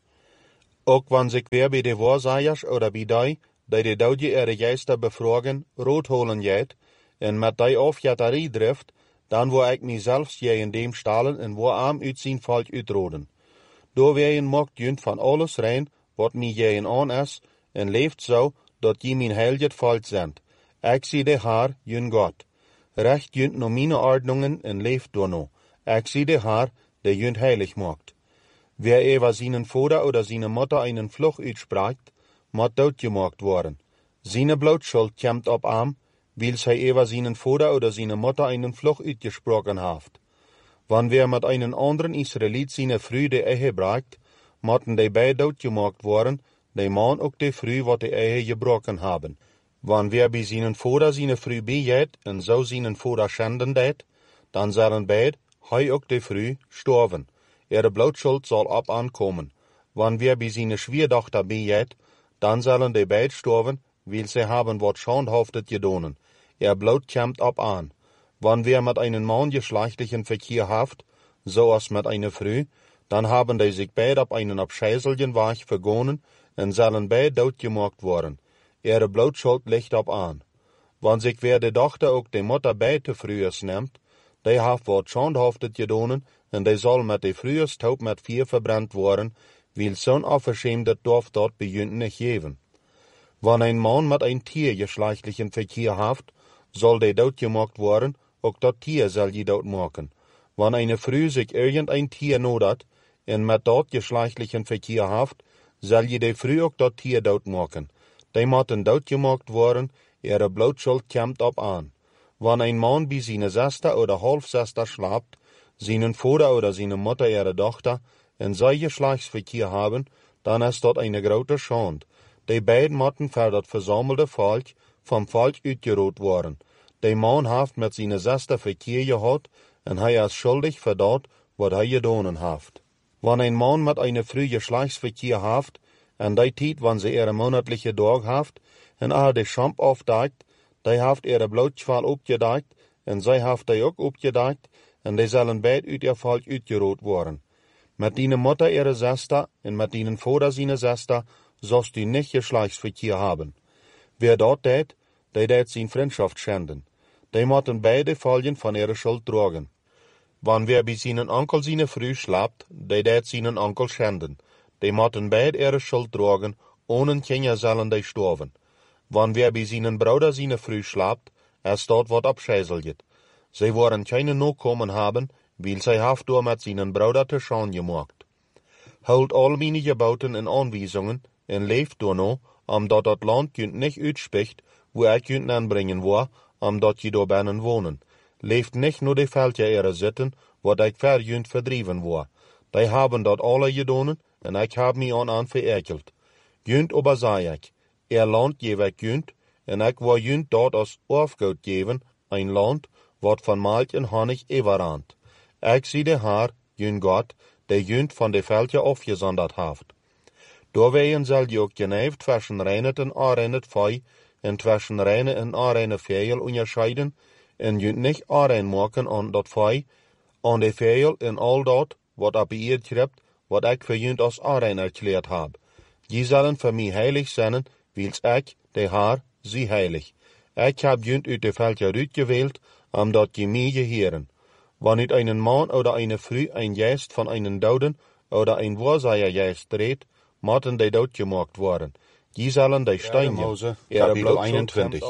Ook wanneer ik weer bij de waarzegers oder bij die de doodje ihre geister bevragen, roodholen jet, en met die afjatterie drift, dan wo ik mijzelf je in dem stalen en wo arm uit zijn volk uitroden. Door weien mocht junt van alles rein, wat mij je aan is, en leeft zo, dat je mijn heilige volk zendt. Ik zie de haar, jun God. Recht junt no meine ordnungen en leeft door no. Ik zie de haar, de junt heilig maakt. Wer over zijn vader oder zijn moeder einen Fluch uitspraakt, moet doodgemaakt worden. Zijn blootschuld komt op am, weil zij over zijn vader oder zijn moeder einen Fluch uitgesproken heeft. Wanneer wer met einen anderen Israëliet zijn vrouw de Ehe braakt, moeten die beide doodgemaakt worden, de man ook de vrouw wat de Ehe gebroken hebben. Wanneer wer bij zijn vader zijn vrouw bejet en zo zijn vader schanden deed, dan zullen beide, hij ook de vrouw, sterven. Ihre blootschuld zal op aankomen. Wanneer wer bij zijn schwierdochter bejet, dan zullen die beide sterven, weil sie haben wat schandhaftet gedonen. Ihr Blut kommt op aan. Wanneer wer met einen Mann geschlechtlichen Verkehr haft, zoals met eine Frau, dann haben die sich beide op einen abscheißelgen Weg vergonnen en zullen beide doodgemaakt worden. Ihre blootschuld ligt op aan. Wanneer sich wer de dochter ook de Mutter beide frühers nimmt, die haft wat schandhaftet gedonen en die zal met de frühers taub met vier verbrannt worden, weil zo'n afgeschämdet dorf dort bejunt nicht geven. Wanneer een man met een Tier geschlechtlichen Verkehr haft, soll die doodgemaakt worden, ook dat Tier zal je doodmaken. Wanneer eine Frau sich irgendein Tier nodat, en met dat geschlechtlichen Verkehr haft, zal je de Frau ook dat Tier doodmaken. Die moeten doodgemaakt worden, ihre blootschuld komt op aan. Wanneer een man bij zijn zuster oder halfzuster schlapt, zijn vader oder zijn moeder ihre dochter, en zij Geschlechtsverkehr haben, dan is dat eine grote Schande. Die beiden moeten voor dat verzamelde volk vom Volk uitgeroot worden. Die man heeft met zijn zuster Verkehr gehad, en hij is schuldig voor dat, wat hij gedaan heeft. Wanneer een man met een vrouw Geschlechtsverkehr heeft, en die tijd wanneer ze ihre monatliche dag heeft, en de Schamp afdekt, die heeft ihre blootschval opgedekt, en zij heeft die ook opgedekt, en die zullen beide uit ihr volk uitgeroot worden. Met die moeder ihre zuster, en met die vader zijn zuster, zoals die nicht Geschlechtsverkehr haben. Wer dat deed, die deed zijn vriendschaft schenden. Die moeten beide volgen van ihre schuld dragen. Wanneer bij zijn onkel zijn vrouw slaapt, die deed zijn onkel schenden. Die moeten beide ihre schuld dragen, ohne Kinder zullen die sterven. Wanneer bij zijn bruder zijn vrouw slaapt, is dat wat abscheißelget. Zij worden keine Nachkommen haben, weil zij heeft door met zijn bruder te Schande gemaakt. Houd al meine Geboten en aanwijzingen, en leeft door no, omdat dat land kunt niet uitspricht, wo ik kunt aanbrengen waar, omdat je door binnen wonen. Leeft niet nur de veldje ere zitten, wat ik verjunt verdrieven waar. Die hebben dat alle gedonen, en ik heb mij aan verekeld. Junt ober zei ik, land geef ik junt, en ik wil junt dat als afgoed geven, een land, wat van melk en honig everant. Ik zie de haar, junt God, die junt van de veldje afgezonderd heeft. Doorwegen zal je ook geneift tussen reinet en areinet vee, en tussen reine en areine vegel onderscheiden, en junt niet arein maken aan dat vee, aan de vegel en al dat, wat op je schrijft, wat ik voor junt als arein erklärt heb. Die zullen voor mij heilig zijn, wils ik, de haar, zie heilig. Ik heb junt uit de veldje uitgewählt, omdat je mij geheren. Wanneer einen man oder eine Frau ein Geist von einen Doden oder ein Wahrsagergeist dreht, moeten die doodgemaakt worden. Die zullen die steinje, Kapitel 21.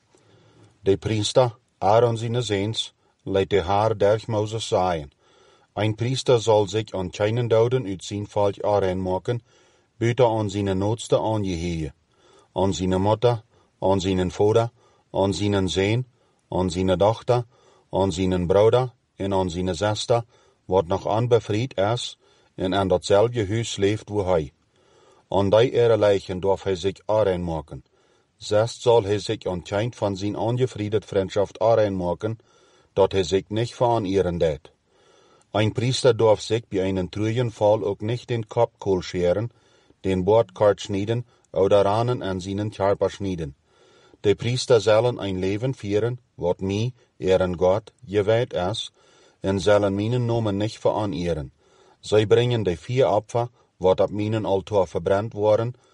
De priester, Aaron zijn Seens, leidt de haar durch Moses sagen. Ein Priester soll sich an keinen Doden uit zijn volk aanmaken, buiten aan zijn noodste aangeheven, aan zijn moeder, aan zijn vader, aan zijn zoon, aan zijn dochter, aan zijn broeder en aan zijn zuster, wat nog onbevrijd is, en aan datzelfde huis leeft wo hij. Aan die ihre Leichen darf hij zich aanmaken. Zest zal hij zich aan kind van zijn ongefriedet Freundschaft aanmaken, dat hij zich nicht veranieren deed. Ein Priester darf sich bei einem treuen Fall auch nicht den Kopfkohl scheren, den Bordkart schneiden oder Ranen an seinen Körper schneiden. De priester zullen een leven vieren, wat mij, ehren Gott, gewijd is, en zullen mijn namen niet veroneeren. Zij brengen de 4 Opfer, wat op mijn altaar verbrannt worden,